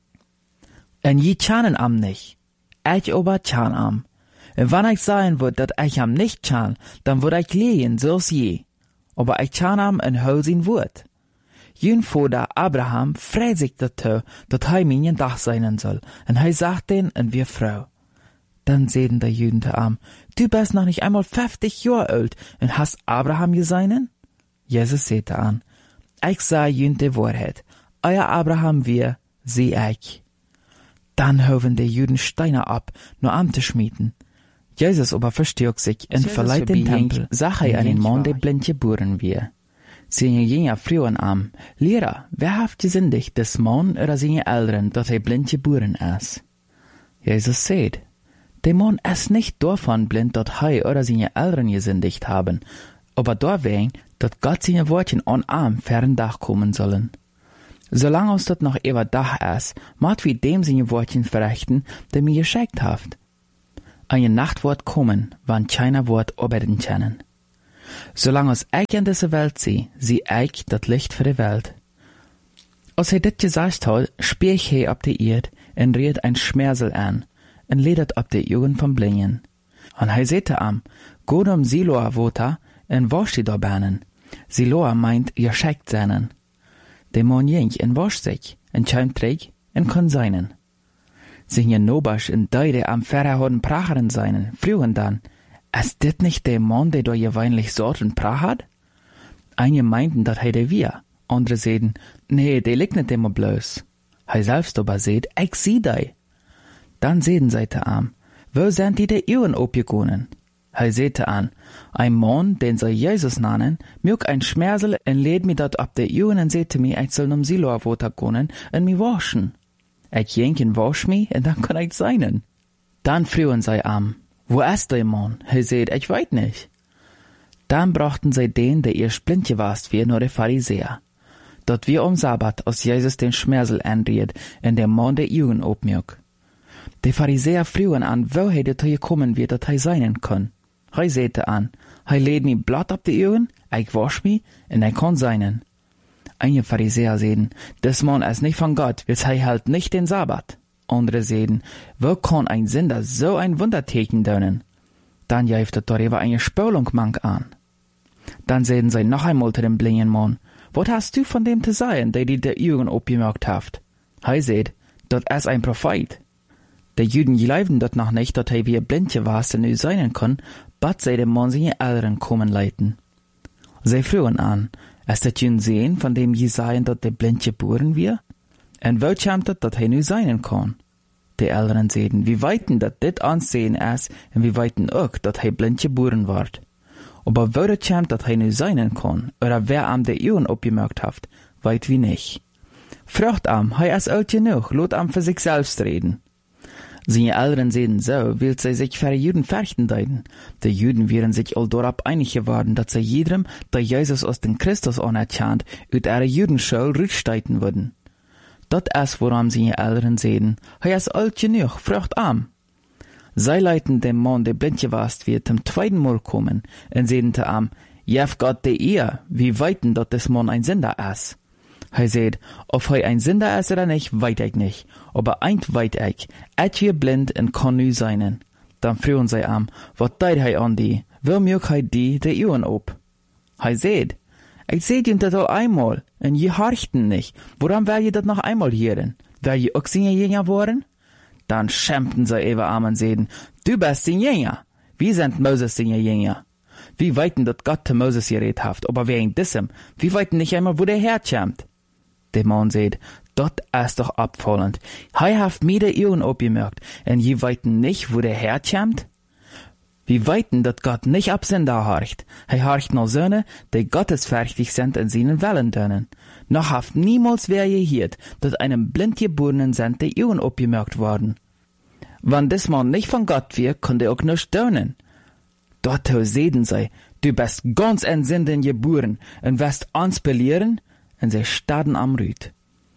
Und je kennen am nicht. Ich aber kann am. Und wenn ich sagen würd, dass ich am nicht kann, dann würd ich lehen, so als je. Aber ich kann am und hol sein Wort. Jün Vater Abraham freut sich dazu, dass er mein Dach sein soll, und er sagt den und wir Frau. Dann sehen die Juden am, du bist noch nicht einmal 50 Jahre alt und hast Abraham geseinen? Jesus sagte an, ich sah jün die Wahrheit, euer Abraham wir, sie ich. Dann hoben die Juden Steine ab, nur am zu schmieden. Jesus aber verstärkt sich und verleiht den Tempel, sah er einen Mann, der blind geboren wir. Seine Jünger frühen am, Lehrer, wer haft gesündigt, des Mann oder seine Eltern, dass er blind geboren ist? Jesus sagt, der Mann ist nicht davon blind, dass er oder seine Eltern gesündigt haben, aber deswegen, dass Gott seine Wortchen an am fern Dach kommen sollen. Solange uns das noch über Dach ist, macht wir dem seine Wortchen verrichten, der mir geschickt haft. Eine Nacht wird kommen, wann keiner wird arbeiten können. Solange es ich in dieser Welt sie ich das Licht für die Welt. Als hij dit gesagt hat, spielt hij op de Erd en redt ein Schmersel an, en ledert op de Jugend van Blingen. En hij zette am, go Siloa water, en wasch die da banen. Siloa meint, ihr schickt seinen. De man jink en wasch sich, en chuimt terug, en kon seinen. Sinje Nobasch en deide am verhouden Pracheren seinen, frühen dann, is dit nicht der Mann, der da je weinlich Sorten Prach hat? Einige meinten, dat hij de wir. Andere zeiden, nee, die liegt nicht immer bloß. Hij selbst aber seht, ich zie die. Dann zeiden zij te aan, wo sind die de Uhren opgegangen? Hij zeete an, ein Mann, den sie Jesus nannen, mög ein Schmersel en leed mi dat op de Uhren en zeete mi, ich soll Siloa water gonen en mi waschen. Ich jenk en wasch mi en dann kann ich seinen. Dann frühen zij am, wo ist der Mann? Hij zeet, ich weet nicht. Dann brachten sie den, der ihr blind gewast wir, nur der Pharisäer. Dort wir Sabbat aus Jesus den Schmersel anriet, en der Mann der Jugend opmjög. Die Pharisäer frühen an, wo hij de toe kommen wird, dat hij seinen kann. Hij zette an, hij lädt mi Blatt ab de Jugend, ich wasch mi, en hij kann seinen. Einige Pharisäer sehen, des Mann ist nicht von Gott, weil hij halt nicht den Sabbat. Andere sehen, wo kann ein Sünder so ein Wunderteken dönen? Dann jäft het darüber eine Spülung mank an. Dann sehen sie noch einmal zu dem blingen Mann, was hast du von dem zu sagen, der die der Jugend abgemerkt haft? Hij seht, dat ist ein Prophet. Die Juden glaubten dort noch nicht, dass er wie ein Blindje war, der nu sein kann, bat sie dem Mann seine Eltern kommen leiten. Sie frühen an, ist das Juden sehen, von dem je sagen, dass der Blindje boren wir? En wo kommt das, dass er nu sein kann? Die Eltern sehen, wie weiten dat dit ansehen ist, und wie weiten auch, dass er Blindje boren wird. Aber wo das kommt, dass er nu sein kann, oder wer am der Juden abgemerkt haft, weit wie nicht. Fragt am, er ist alt genug, lot am für sich selbst reden. Seine Eltern sehen so, will sie sich für die Juden fürchten deuten. Die Juden wären sich all dorab einig geworden, dass sie jedem, der Jesus aus den Christus anerkannt, ut ihre Judenschule rücksteiten würden. Dat ist, woran seine Eltern sehen, ist alt genug, fragt am. Sie leiten dem Mann, der blind gewast wird, zum zweiten Mal kommen, und sehen te am, jef Gott de ihr, wie weiten dat des Mann ein Sünder ist. Hij seht, ob hij ein Sünder ist oder nicht, weit ich nicht. Aber eint weit ich, wir blind en kann nu seinen. Dann frühen sie am, wat deit hij an die, wo mög hij die de Uhren op? Hij seht, ich seht ihn dat all einmal, en je horchten nicht. Woran wär je dat noch einmal hören? Wär je auch seine Jünger worden? Dann schämten sie ewe am und sehen, du bist sein Jünger. Wie sind Moses seine Jünger? Wie weiten dat Gott zu Moses geredet haft, aber wer ihn dissem, wie weiten nicht einmal, wo der herkommt? Der Mann seht, dat ist doch abfallend. Hij haft mir de Uhren abgemerkt, en je weiten nicht, wo der herkommt? Wie weiten dat Gott nicht ab Sünder horcht. Hij horcht nur Söhne, die gottesfürchtig sind in seinen Wellen dönen. Noch haft niemals wer gehiert, dat einem blindgeborenen sind die Uhren abgemerkt worden. Wann des Mann nicht von Gott wir, konnte auch nicht dönen. Dort sehen sie, du bist ganz in Sünden geboren, und wirst uns belehren, und sie starren am Rüt.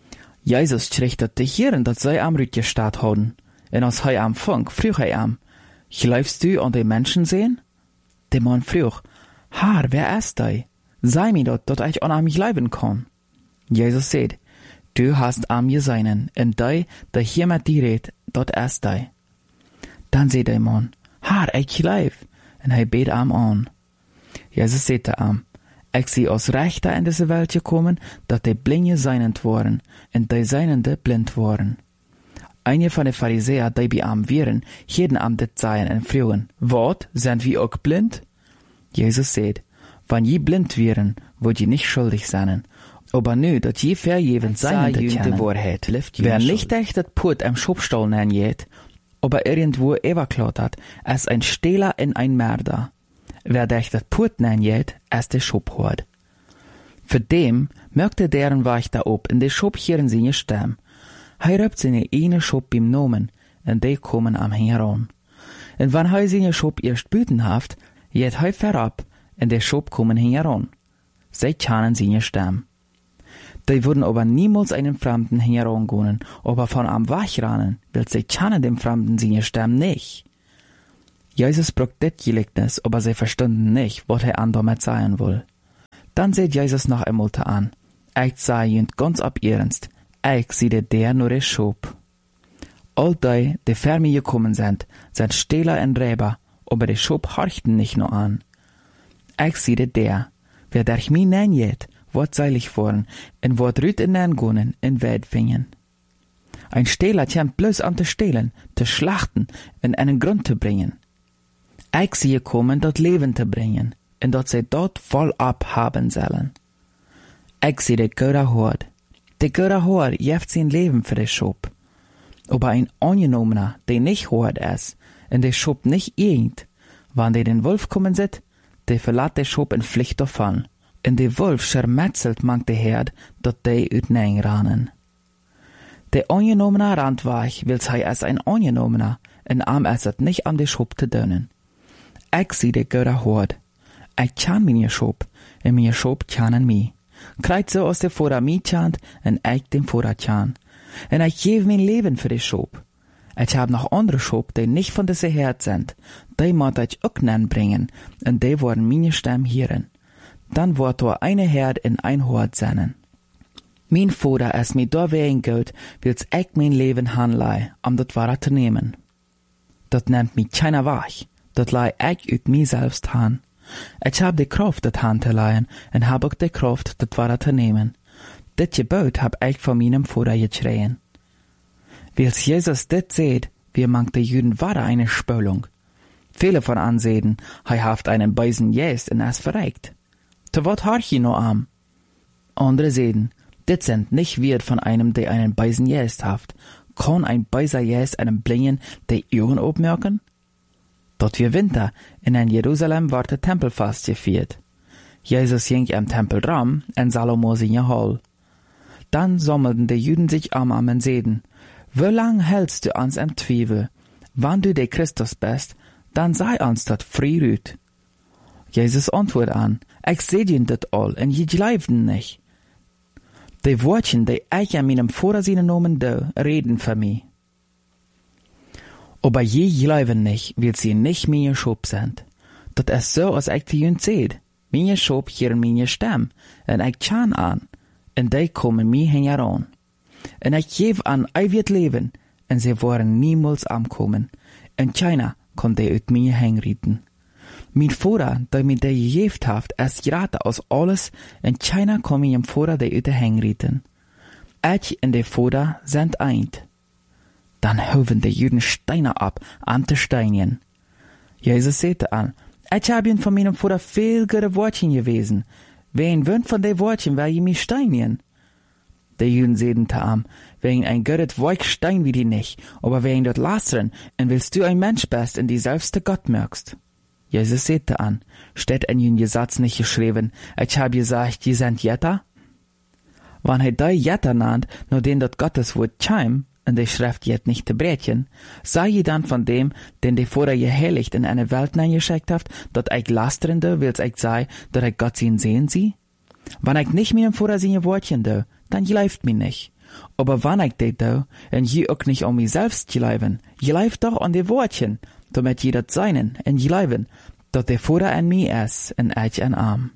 Jesus schrichtet dich hier, dass sie am Rüt gestarrt haben. Und als er am Funk, früh er am, glaubst du an die Menschen sehen? Der Mann frug, Herr, wer ist da? Sei mir dort, dass ich an mich leiben kann. Jesus sagt, du hast am Geseinen, und der hier mit dir redet, dort ist da. Dann sagt der Mann, Herr, ich glaub, und er bet am an. Jesus sagte am, ich sie aus Rechter in diese Welt gekommen, dass die Blinde seinend waren, und die Seinende blind waren. Einige von den Pharisäern, die bei am wären, jeden am dit seien und frühen, wat, sind wir auch blind? Jesus sagt, wenn je blind wären, wollt je nicht schuldig sein. Aber nu, dat je verjewend Seinende kennen, Wahrheit, wer nicht echt dat Put am Schubstall nennen jet, aber irgendwo überklaut hat, ist ein Stehler in ein Mörder. Wer dich dat Put nennen jet, ist der Schubhort. Für dem möchte deren Weich da ob in de Schub hier in seine Stamm. Hij röpt seine eine Schub beim Nomen, und die kommen am heran. Und wenn hij seine Schub erst büten haft, jet hij verab, und der Schub kommen heran. Sie kennen seine Stamm. Die würden aber niemals einen Fremden herangehen, aber von am Wachranen, weil sie kennen dem Fremden seine Stamm nicht. Jesus brucht dit Gleichnis, aber sie verstanden nicht, was er damit sagen will. Dann seht Jesus noch einmal an. Ich sage ihnen ganz ab ernst, ich sehe der nur der Schop. All die vor mir gekommen sind Stehler und Räber, aber der Schop horchten nicht nur an. Ich sehe der, wer durch mich nennt, wird seilig worden, und wird rüt in den Gunnen in Welt fingen. Ein Stehler kommt bloß an zu stehlen, zu schlachten und einen Grund zu bringen. Ich sehe kommen, dort Leben zu bringen, und dort sie dort voll abhaben sollen. Ich sehe der Götter Hort. Der Götter Hort jeft sein Leben für den Schop. Aber ein Angenommener, der nicht hört ist, und der Schop nicht irgend, wann der den Wolf kommen sieht, der verlässt der Schop in Pflicht davon. Und der Wolf schermetzelt manch der Herd, dat der ut nein ranen. Der Angenommener rannt weich, wills hei als ein Angenommener, en arm es het nicht an der Schop te dönnen. Ich sehe der Götter Hort. Ich kann meine Schop, und meine Schop kanen mi. Kreit so aus der Vorder mi chant, en ich dem Vorder chan. En ich gebe mein Leben für die Schop. Ich hab noch andere Schop, die nicht von dieser Herd sind. Die moet ich auch nen bringen, und die worden meine Stimme hören. Dann wird da eine Herd in ein Hort sein. Mein Vater ist mir da wegen gut, wills ich mein Leben hanlei, das Wahre zu nehmen. Dat nennt mich keiner wach, dat lei ich ut mir selbst han. Ich hab die Kraft, dat han zu leihen, und hab auch die Kraft, dat Wahre zu nehmen. Dit Gebot hab ich von meinem Vater geschrien. Wils Jesus dit seht, wir mangt die Juden wahre eine Spölung. Viele von ansehen, hei haft einen Beisen jäst und es verreikt. Zu wat harch i no am? Andere sehen, dit sind nicht wird von einem, der einen Beisen jäst haft. Kann ein Beiser jäst einem Blingen, der Augen obmerken? Dort wir Winter, in Jerusalem ward der Tempelfast gefeiert. Jesus ging am Tempel ram, en Salomo singe Hall. Dann sammelten die Juden sich am und seden, wie lang hältst du ans im Zweifel? Wann du der Christus bist, dann sei uns dat frei rüt. Jesus antwortet an, ich seh dir dat all, en je gleifden nicht. Die Wortchen, die ich an meinem Vorsinnen nomen do, reden für mich. Aber je gleifen nicht, weil sie nicht meine Schop sind. Dat ist so, als ich die Jünd seht. Meine Schop hören meine Stimme, en ich chan an, en die kommen mir heran. En ich gebe an, ich wird leben, en sie wollen niemals ankommen, en keiner kann die ut mir hängriten. Mein Vater, der mir die gegeben hat, ist gerade aus alles, en keiner kann mir im Vater die ut hängriten. Ich und der Vater sind eint. Dann hoven die Juden Steine ab, an te Steinchen. Jesus sagte an, ich hab ihn von meinem Vater viel gute Wortchen gewesen. Wen wünscht von den Wortchen, wer je mich Steinchen? Die Juden sehen am, wegen ein göttet weich Stein wie die nicht, aber wegen dort lastern, und willst du ein Mensch bist, in die selbste Gott merkst. Jesus sagte an, steht in jenen Satz nicht geschrieben, ich hab gesagt, die sind Jetter? Wann er die Jetter nannt, nur den dort Gottes Wort scheim, und die Schrift jet nicht zu brechen, sei je dann von dem, den die vorher geheiligt in eine Welt geschickt habt, dat ich lasterende, wills ich sei, dat ich Gott sehen sehen sie? Wann ich nicht mit dem vorher seine Wortchen do, dann gleift mir nicht. Aber wann ich det do, und je auch nicht um mich selbst gleifen, gleift doch an die Wortchen, damit jeder seinen, und gleifen, dat der vorher an mir ist, und ich an arm.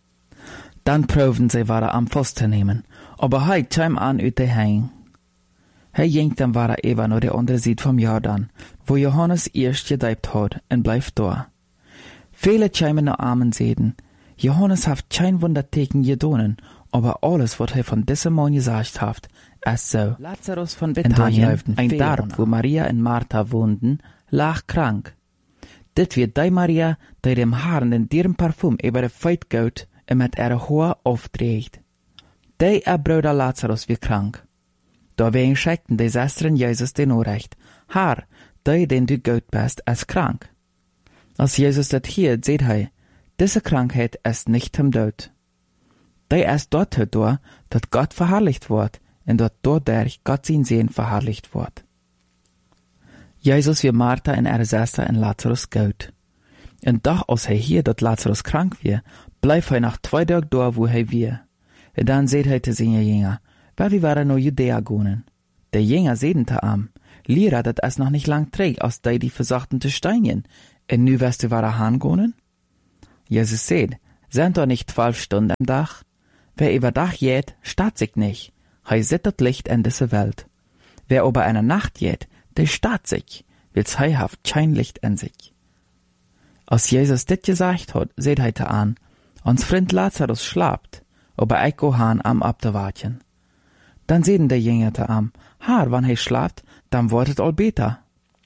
Dann proben sie wahre am festzunehmen, aber heit scheim an ut de Heim. Hij ging dann war Eva nur der andere Seite vom Jordan, wo Johannes erst gedeibt hat, und bleibt da. Viele scheimen noch Armen sehen. Johannes haft kein Wunderteken gedonen, aber alles, was er von diesem Mann gesagt hat, ist so. Lazarus von Bethanien, ein Dorf, wo Maria und Martha wohnten, lag krank. Dit wird die Maria, die dem Haaren den deren Parfum über der Feit geht und mit ihrer Haar aufträgt. Die Bruder Lazarus wird krank. Daarbij schickten die Schwestern Jesus den Nachricht, Herr, der, den du gut bist, ist krank. Als Jesus das hört, sieht er, diese Krankheit ist nicht im Tod. Der ist dort da, dass Gott verherrlicht wird, und dass dadurch Gott sein Sehen verherrlicht wird. Jesus wie Martha und ihre Schwester in Lazarus gut. Und doch, als er hier, dass Lazarus krank wird, bleibt er nach 2 Tagen da, wo er wird. Und dann sieht er zu seinen Jüngern, weil wir waren nur Judäa gonen. Der Jünger sehen am, Lehrer, dat es noch nicht lang trägt, aus die versuchten zu steinigen, En nu wirst du waar hangonen? Jesus seht, sind doch nicht 12 Stunden am Tag? Wer über Tag geht, statt sich nicht. Hei sieht das Licht in diese Welt. Wer über eine Nacht geht, der statt sich, weil's hei haft kein Licht in sich. Als Jesus dit gesagt hat, seht heite an, ons Freund Lazarus schlapt, aber ich go han am abzuwarten. Dann sehen der Jünger te am, Haar, wann hei schlaft, dann wird es all besser.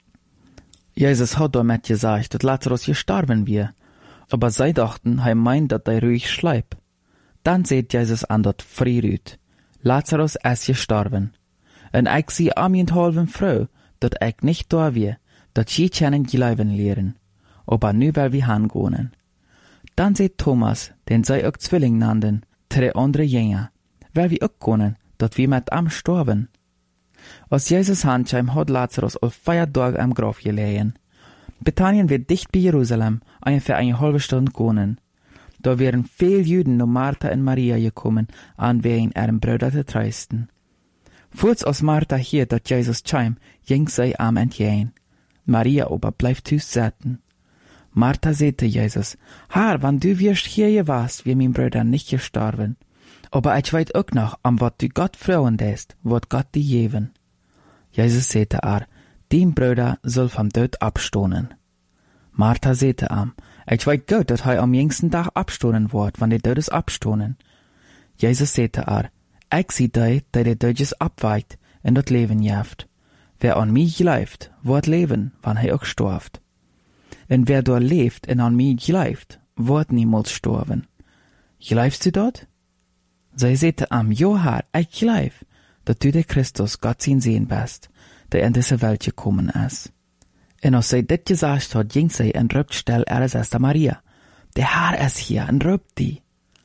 Jesus hat damit gesagt, dass Lazarus gestorben wir, aber sie dachten, hei meint, dass er ruhig schleibt. Dann seht Jesus an dat frierüt. Lazarus ist gestorben. En ich sie am halben Frau, dat ich nicht da wie, dat sie kennen gleiben lehren. Aber nu will wir hangehen. Dann seht Thomas, den sie auch Zwilling nannten, tre andere Jünger, weil wir auch können, dat wir mit am storben. Als Jesus handschheim hat Lazarus auf 4 Tage am Grab gelegen. Bethanien wird dicht bei Jerusalem, ungefähr eine halbe Stunde gehen. Da wären viel Juden nur Martha und Maria gekommen, an wegen ihrem Bruder zu trösten. Kurz als Martha hier, dat Jesus scheim, ging sie am entgehen. Maria aber bleibt tüß sitzen. Martha sagte Jesus, Herr, wann du wirst hier warst, wie mein Bruder nicht gestorben. Aber ich weiß auch noch, am wat du Gott freuen lässt, wird Gott dir geben. Jesus sagte dein Bruder soll vom Tod abstoßen. Martha sagte ich weiß gut, dass er am jüngsten Tag abstoßen wird, wann der Tod ist abstoßen. Jesus sagte ich sieh dir, dass der Tod ist abweicht und das Leben jaft. Wer an mich glaubt, wird leben, wann er auch stirbt. Und wer dort lebt und an mich glaubt, wird niemals sterben. Glaubst du dort? Sie sagte jo Herr, ich glaub, dass du der Christus, Gott sein Sehen bist, der in diese Welt gekommen ist. Und als sie das gesagt hat, ging sie und rübt still ihre Schwester Maria. Der Herr ist hier und rübt die.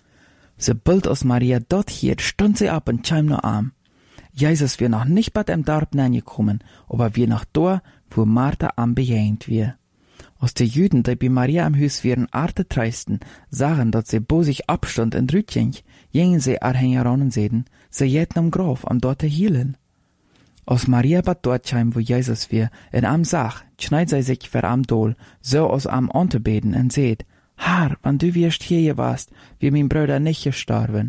Sobald aus Maria dort hier, stund sie ab und scheim noch an. Jesus wir noch nicht bei dem Dorf gekommen, aber wir noch da, wo Martha am bejähnt wir. Aus den Juden, die bei Maria am Haus wären Arte treisten, sagen, dass sie bo sich abstund und rütjeng, gingen sie heran und sehen, sie jäten am Graf am dort hielen. Aus Maria bat dort scheim, wo Jesus wir, in am Sach, schneid sie sich ver am Dol, so aus am Unterbeten und seht, Herr, wann du wirst hier warst, wie mein Bruder nicht gestorben.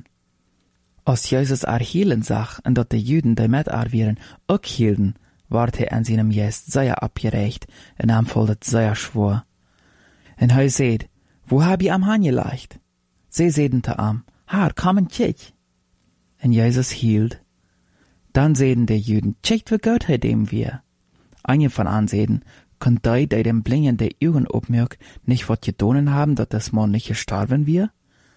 Als Jesus hielen sach, und dat die Juden, die mit wären, auch hielten, ward er an seinem Gest sehr abgerecht, und am foldet sehr schwor. Und er seht, wo hab ich am Hahn gelegt? Sie sehten te am, Herr, komm und kick. Und Jesus hielt. Dann sehten die Juden, checkt wie Gott er dem wir. Einige von ansehen, könnt die dem Blingen der Augen obmerk, nicht wat gedonen haben, dat das Mann nicht gestorben wir?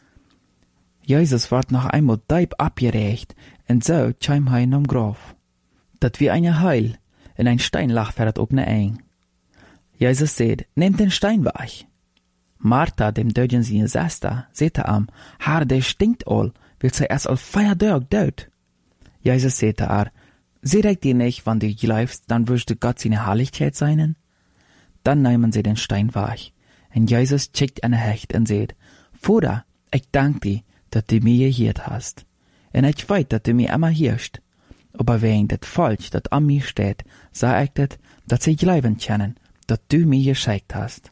Jesus ward noch einmal deib abgerecht, und so scheim heim am Graf. Dat wie eine Heil, in ein Stein lag fährt ob ne eng. Jesus seht, nehmt den Stein weg. Martha, dem Dödjen seine Schwester, sehte Herr, der stinkt all, will sie erst all 4 Tage död. Jesus sehte seht ich dir nicht, wann du glaubst, dann wirst du Gott seine Herrlichkeit seinen? Dann nehmen sie den Stein weg. Und Jesus schickt eine Hecht und seht, Vater, ich dank dir, dass du mir gehiert hast. Und ich weiß, dass du mir immer hirst. Aber wegen das Volk, das an mir steht, sag ich das, dass sie glauben können, dass du mir geschickt hast.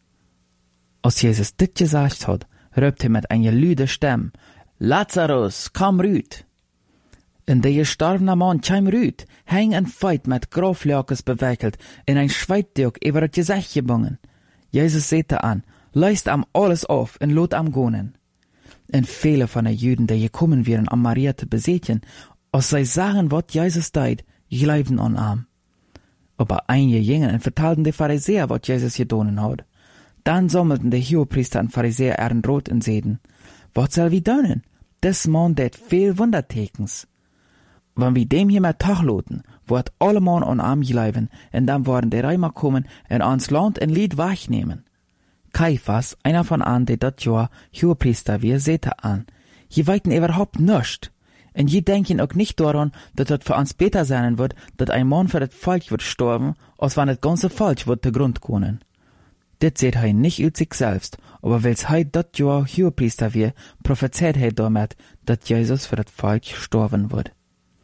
Als Jesus dit gesagt hat, rübt er mit einer lüde Stimme, Lazarus, komm rüt. Und der gestorbene Mann kam rüt, häng en Feit mit Groflöckes bewickelt, in ein Schweitdück über das Gesicht gebungen. Jesus sehte an, leist am alles auf und lot am gonen. Und viele von den Juden, die gekommen wären, am Maria zu besehen, als sie sagen, was Jesus deit, glaubten an am. Aber einige gingen und vertalten die Pharisäer, was Jesus gedonen hat. Dann sammelten die Hohepriester und Pharisäer ihren Rot und sehten, was soll wir donen? Des Mann det viel Wundertekens. Wenn wir dem hier mit Tag loten, wird alle Mann an arm bleiben, und dann werden die Reimer kommen und ans Land ein Lied wegnehmen. Kaiphas, einer von an, der dat Jahr Hohepriester wir, sehte an, je weiten überhaupt nischt. Und je denken auch nicht daran, dass das für uns besser sein wird, dass ein Mann für das Volk wird sterben, als wenn das ganze Volk wird zu Grund kommen. Das seht er nicht aus sich selbst, aber weil's heit dat Jahr Hohepriester wir, prophezeit er damit, dass Jesus für das Volk sterben wird.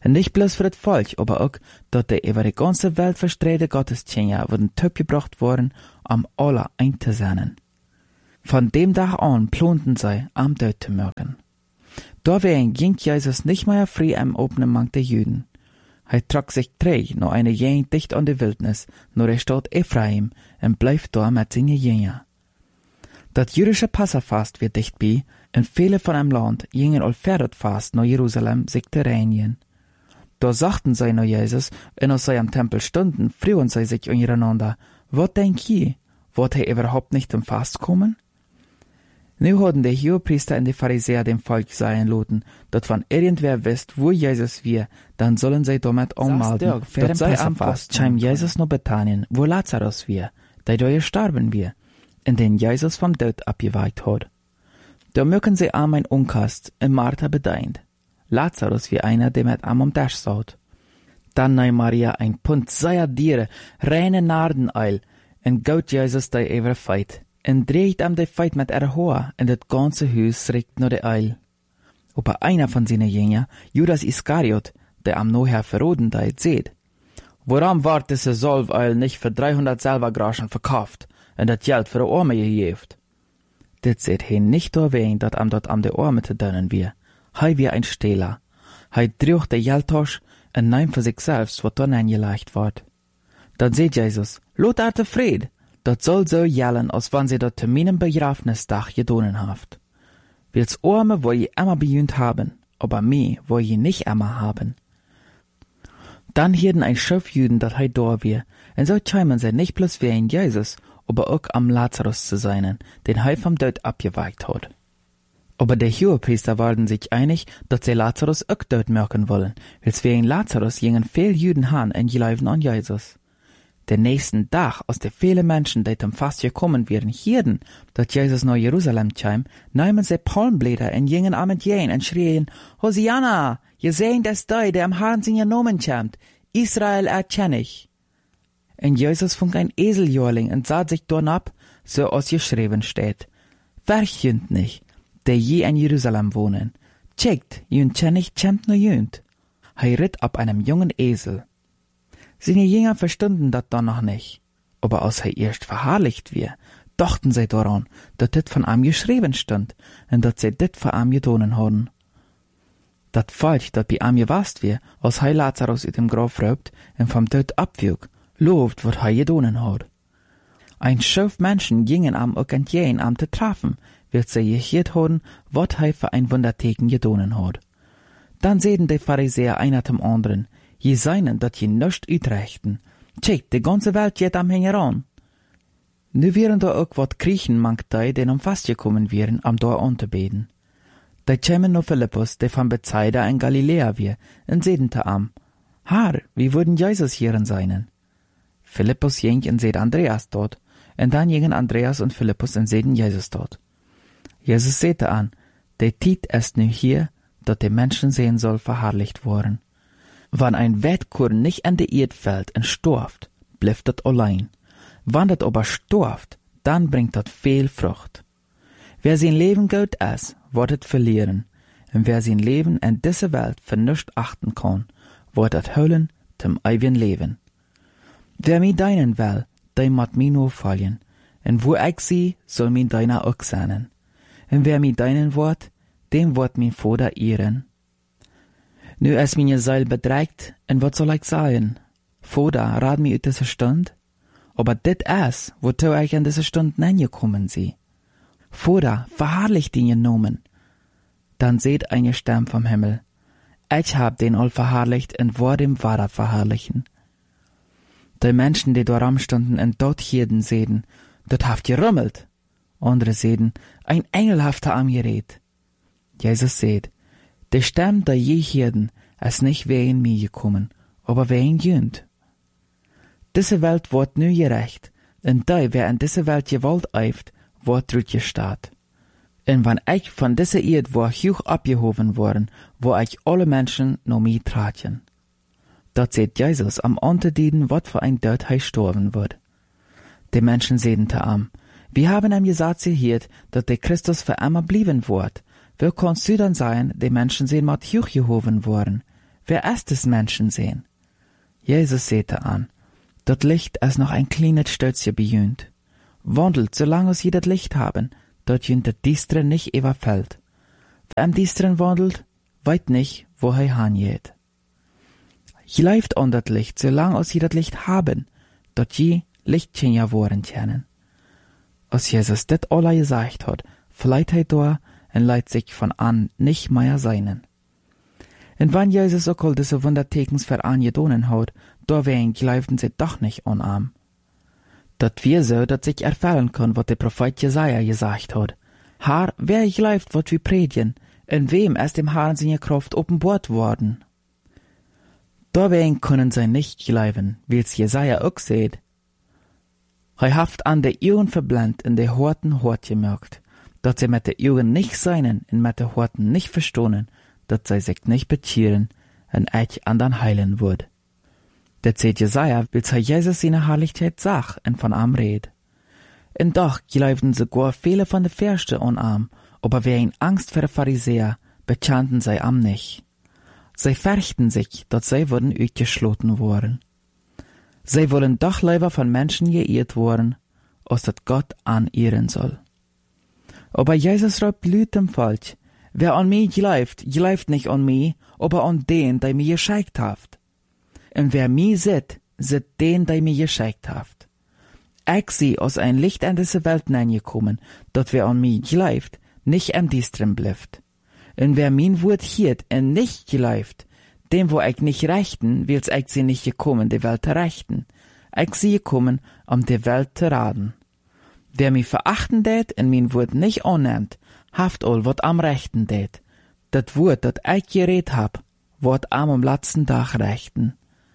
En nicht bloß für das Volk, aber auch, dass die über die ganze Welt verstreute Gottesdienste wurden gebracht worden, alle einzusenden. Von dem Tag an planten sie, am Tod zu merken. Da ging Jesus nicht mehr frei am Openen Mang der Juden. Trug sich träg noch eine Jeng dicht an die Wildnis, nur der Stadt Ephraim, und bleibt da mit seinen Jüngern. Das jüdische Passafast wird dicht bei, und viele von dem Land gingen allfährdet fast nach Jerusalem sich zu reinigen. Da sagten sie nach Jesus, und als sie am Tempel stunden, frühen sie sich untereinander, was denk ihr, wird überhaupt nicht zum Fast kommen? Nu hatten die Hohepriester und die Pharisäer dem Volk sagen lassen, dass wenn irgendwer wisst, wo Jesus wir, dann sollen sie damit anmelden, dass sei am Fast scheint Jesus nach Bethanien, wo Lazarus wir, der da gestorben wir, in den Jesus vom Tod abgeweicht hat. Da mögen sie am ein Unkast, in Martha bedeint. Lazarus wie einer, der mit am Tisch saut. Dann nahm Maria ein Pund seier Diere, reine Nardeneil, und gaut Jesus der ever feit. En dreht am de Feit mit Haar, en das ganze Haus regt nur de Eil. Aber einer von seinen Jüngern, Judas Iskariot, der am nachher verroden deit, seht, warum ward diese Salveil nicht für 300 Silbergroschen verkauft, en das Geld für de Arme gegeft? Dit seht hin nicht erwähnt, dat am dort am de Arme te dönnen wir. Hei wie ein Stehler. Hei drücht de Geldtasch, en neim für sich selbst, wat dann eingelegt ward. Dann seht Jesus, lot er Fried. Dat soll so jellen, als wann sie dat zu meinem Begrafnistag gedonen haft. Wills Arme wo je immer bejünt haben, aber me wo je nicht immer haben. Dann hielten ein Schiff Jüden, dat hei da wir, und so scheimen sie nicht bloß wie ein Jesus, aber auch am Lazarus zu sein, den hei vom Tod abgeweicht hat. Aber die Hohepriester waren sich einig, dass sie Lazarus auch dort merken wollen, wills wie ein Lazarus gingen viel Jüden han und gelaufen an Jesus. Den nächsten Tag, als die vielen Menschen, die zum Fast gekommen wären, hierden, dass Jesus nach Jerusalem kam, nahmen sie Palmblätter und gingen am entgegen und schrien, Hosianna, je sehen das der am Herrn seinen Namen kommt, Israel erkenne ich. Und Jesus fing ein Eseljörling und sah sich dorn ab, so als geschrieben steht, Verchünd nicht, der je in Jerusalem wohnen, checkt, jünd kenn ich, kämmt nur jünd. Ritt ab einem jungen Esel. Seine Jünger verstunden dat dann noch nicht. Aber als erst verherrlicht wir, dachten sie daran, dass dit von ihm geschrieben stand, und dass sie dit von ihm gedonen haben. Dat Volk, dat bei ihm gewast wir, als Lazarus aus dem Grab raubt und vom Tod abwog, lobt, wat gedonen hat. Ein Schauf Menschen gingen am auch entgegen am zu treffen, weil sie gehört haben, wat für ein Wunderteken gedonen hat. Dann sehen die Pharisäer einer zum anderen, je seinen, dat je nöcht utrechten. Tjek, die ganze Welt geht am Hängeran. Nu wären da auch wat Griechen mangt dei, den am Fast gekommen wären, am da anzubeten. Da kämen no Philippus, der von Bethsaida in Galiläa wir, und sehen te am. Herr, wie würden Jesus hierin seinen? Philippus ging und seht Andreas dort, und dann gingen Andreas und Philippus und sehen Jesus dort. Jesus sehte an, der Tiet ist nu hier, dat die Menschen sehen soll verherrlicht worden. Wann ein Wettkorn nicht an die Erd fällt und storft, bleibt dat allein. Wann dat aber storft, dann bringt dat viel Frucht. Wer sein Leben gut ist, wird het verlieren. Und wer sein Leben in dieser Welt für nichts achten kann, wird het hüllen zum ewigen Leben. Wer mi deinen will, der mat mi nur fallen. Und wo ich sie, soll mi deiner auch sein. Und wer mi deinen wird, dem wird mi Vater ehren. Nu ist meine Seele bedreigt, und wat soll ich sagen? Vater, rat mi ut diese Stund? Aber dit ist, wozu ich in diese Stund gekommen sie. Vater, verherrlich den Namen. Dann seht eine Stimme vom Himmel. Ich hab den all verherrlicht und war dem Vater verherrlichen. Die Menschen, die dort stunden und dort hielten, sehen, dort haft gerümmelt. Andere sehen, ein Engel haft am Gerät. Jesus seht, die Stimme, der je hielten, ist nicht wegen mir gekommen, aber wegen jünd. Diese Welt wird nu gerecht, und die, wer in diese Welt Gewalt eift, wird zurückgestaat. Und wenn ich von dieser Erde war hoch abgehoben worden, wo ich alle Menschen noch mir traten. Dort seht Jesus am Unterdienen, wat für ein Tod hei sterben wird. Die Menschen sehen te am, wir haben ihm gesagt gehört, dass der Christus für immer blieben wird. Wie kannst du dann sein, die Menschen sehen mat hochgehoben worden? wer erst des Menschen sehen? Jesus sagte an, dat Licht ist noch ein kleines Stützje bejünt. Wandelt, solange sie das Licht haben, dort jünt das Diestre nicht überfällt. Wer am Diestren wandelt, weit nicht, wo hangeht. Läuft an das Licht, solange sie das Licht haben, dort je Lichtchen ja worden kennen. Als Jesus das alle gesagt hat, vielleicht da und leiht sich von an nicht mehr seinen. Und wenn Jesus auch all diese Wundertekens für angedonen hat, da wen glaubten sie doch nicht unarm. Dat wir so, dat sich erfüllen kann, was der Prophet Jesaja gesagt hat. Herr, wer glaubt, wat wir predigen, in wem ist dem Herrn seine Kraft offenbart worden? Da wen können sie nicht glauben, wie's Jesaja auch seht. Haft an der Augen verblendet in der Horten hort gemerkt, dat sie mit der Augen nicht seinen und mit der Horten nicht verstohnen, dat sie sich nicht bekehren und euch andern heilen würd. Der zählt Jesaja, will Jesus seine Herrlichkeit sag und von am red. Und doch glaubten sogar viele von den Fürsten unarm, aber wer in Angst vor den Pharisäer, bekannten sie am nicht. Sie fürchten sich, dass sie würden ausgeschlossen worden. Sie wollen doch lieber von Menschen geehrt worden, als dass Gott anehren soll. Aber Jesus raubt laut dem Volk, wer an mich glaubt nicht an mich, aber an den, der mir geschickt hat. Und wer mich sieht den, der mir geschickt hat. Ich sie aus ein Licht in diese Welt hineingekommen, dat wer an mich glaubt, nicht am Diestren bleibt. Und wer mein Wort hielt und nicht glaubt, dem wo ich nicht rechten, will's ich sie nicht gekommen, die Welt zu rechten. Ich sie gekommen, die Welt zu raten. Wer mich verachten tät und mein Wort nicht annimmt, haft all wat am rechten tät. Dat Wort, dat ich geredet hab, wird am letzten Tag rechten.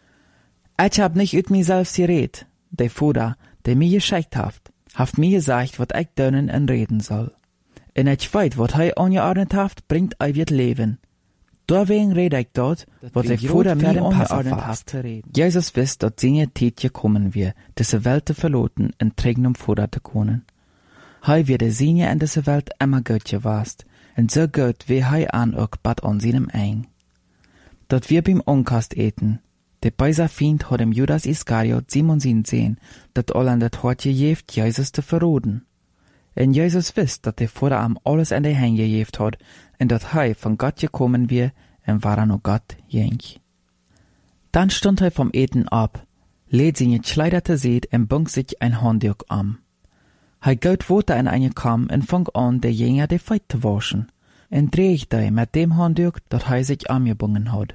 Ich hab nicht ut mich selbst geredet, der Vater, der mir geschickt haft mir gesagt, wat ich dönnen und reden soll. Und ich weiß, wat angeordnet haft, bringt ich wird Leben. Deswegen rede ich dort, was der Vater mir angeordnet haft. Jesus wisst, dass seine Zeit gekommen wird, diese Welt zu verloten und trägen Vater zu können. Wird der Seine in dieser Welt immer gut gewast, und so gut wie an auch bad an seinem Eng. Dort wir beim Unkast eten, der böse Feind hat dem Judas Iskariot Simon sehen, dat all an dat hat gejeft, Jesus zu verroden. Und Jesus wisst, dass der Vater am alles in die Hände gejeft hat, und dat von Gott gekommen wir, und war noch Gott jenk. Dann stund vom Eten ab, lädt seine Kleider seht und bunk sich ein Handtuch am. Geht Water in eine Kam und fang an, der Jünger die Feit zu waschen, und dreh ich mit dem Handtuch, dat sich angebungen hat.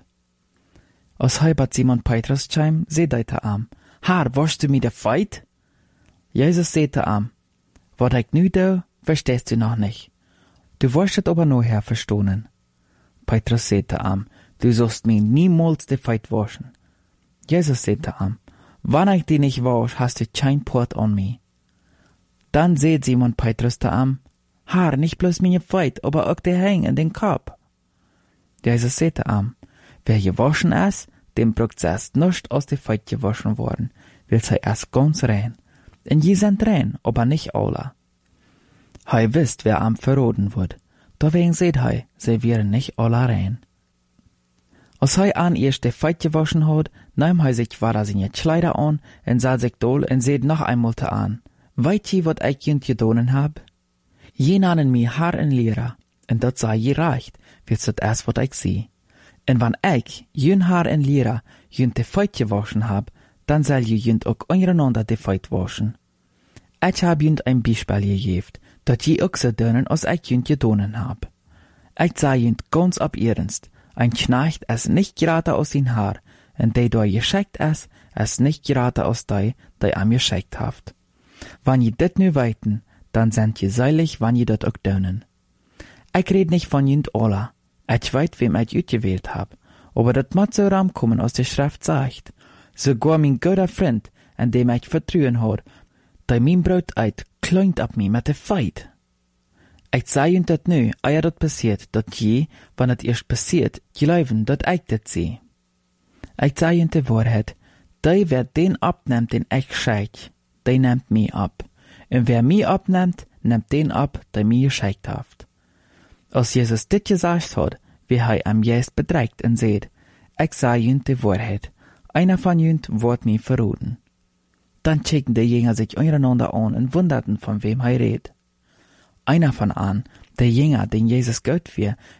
Als bat Simon Petrus scheim, seht am, Herr, waschst du mir die Feit? Jesus sagte am, wat ich nu do, verstehst du noch nicht. Du wirst aber nur her verstohnen. Petrus sagte am, du sollst mir niemals die Feit waschen. Jesus sagte am, wann ich die nicht wasch, hast du kein Port an mich. Dann seht Simon Petrus am, Herr, nicht bloß meine Feit, aber auch der Häng in den Kopf. Jesus sagte am, wer gewaschen ist, dem braucht erst nicht aus der Feit gewaschen worden, will sei erst ganz rein. Und je sind rein, aber nicht alle. Wisst, wer am verroden wird. Deswegen seht sie wären nicht alle rein. Als an erst die Feit gewaschen hat, nahm sich wahrer seine Kleider an und sah sich doll und seht noch einmal an. Weißt ihr, wat ich jünt gedonen hab? Je nannen mir Herr und Lehrer, und dat sei je reicht, wird's dat erst wat ich seh. Und wenn ich, jün Herr und Lehrer, jünt die Feit gewaschen hab, dann soll je jünt auch untereinander die Feit waschen. Ich hab jünt ein Beispiel gegeben, dat je auch so dönen, als ich jünt gedonen hab. Ich sah jünt ganz ab ernst, ein Knecht ist nicht gerade aus sein Haar, und der geschickt ist nicht gerade aus der am geschickt haft. Wenn je dit nu weiten, dann sind je seilig, wenn je dat auch dönen. Ich red nicht von jünt alla. Ich weiß, wem ich utgewählt hab, aber dat mat so ramkommen aus der Schrift sagt. Sogar mein guter Freund, an dem ich vertrauen hat, der mein Brot eit, kleunt ab mir mit der Feit. Ich seh jünt dat nu, eia dat passiert, dat je, wann dat erst passiert, glauben, dat ich dat seh. Ich seh jünt die Wahrheit, der wer den abnimmt, den ich schick, der nimmt mich ab. Und wer mich abnimmt, nimmt den ab, der mir geschickt hat. Als Jesus dit gesagt hat, wie am Geist bedreigt und seht, ich sag jünt die Wahrheit. Einer von jünt wird mich verraten. Dann checkten die Jünger sich untereinander an und wunderten, von wem redet. Einer von an, der Jünger, den Jesus Gott wir,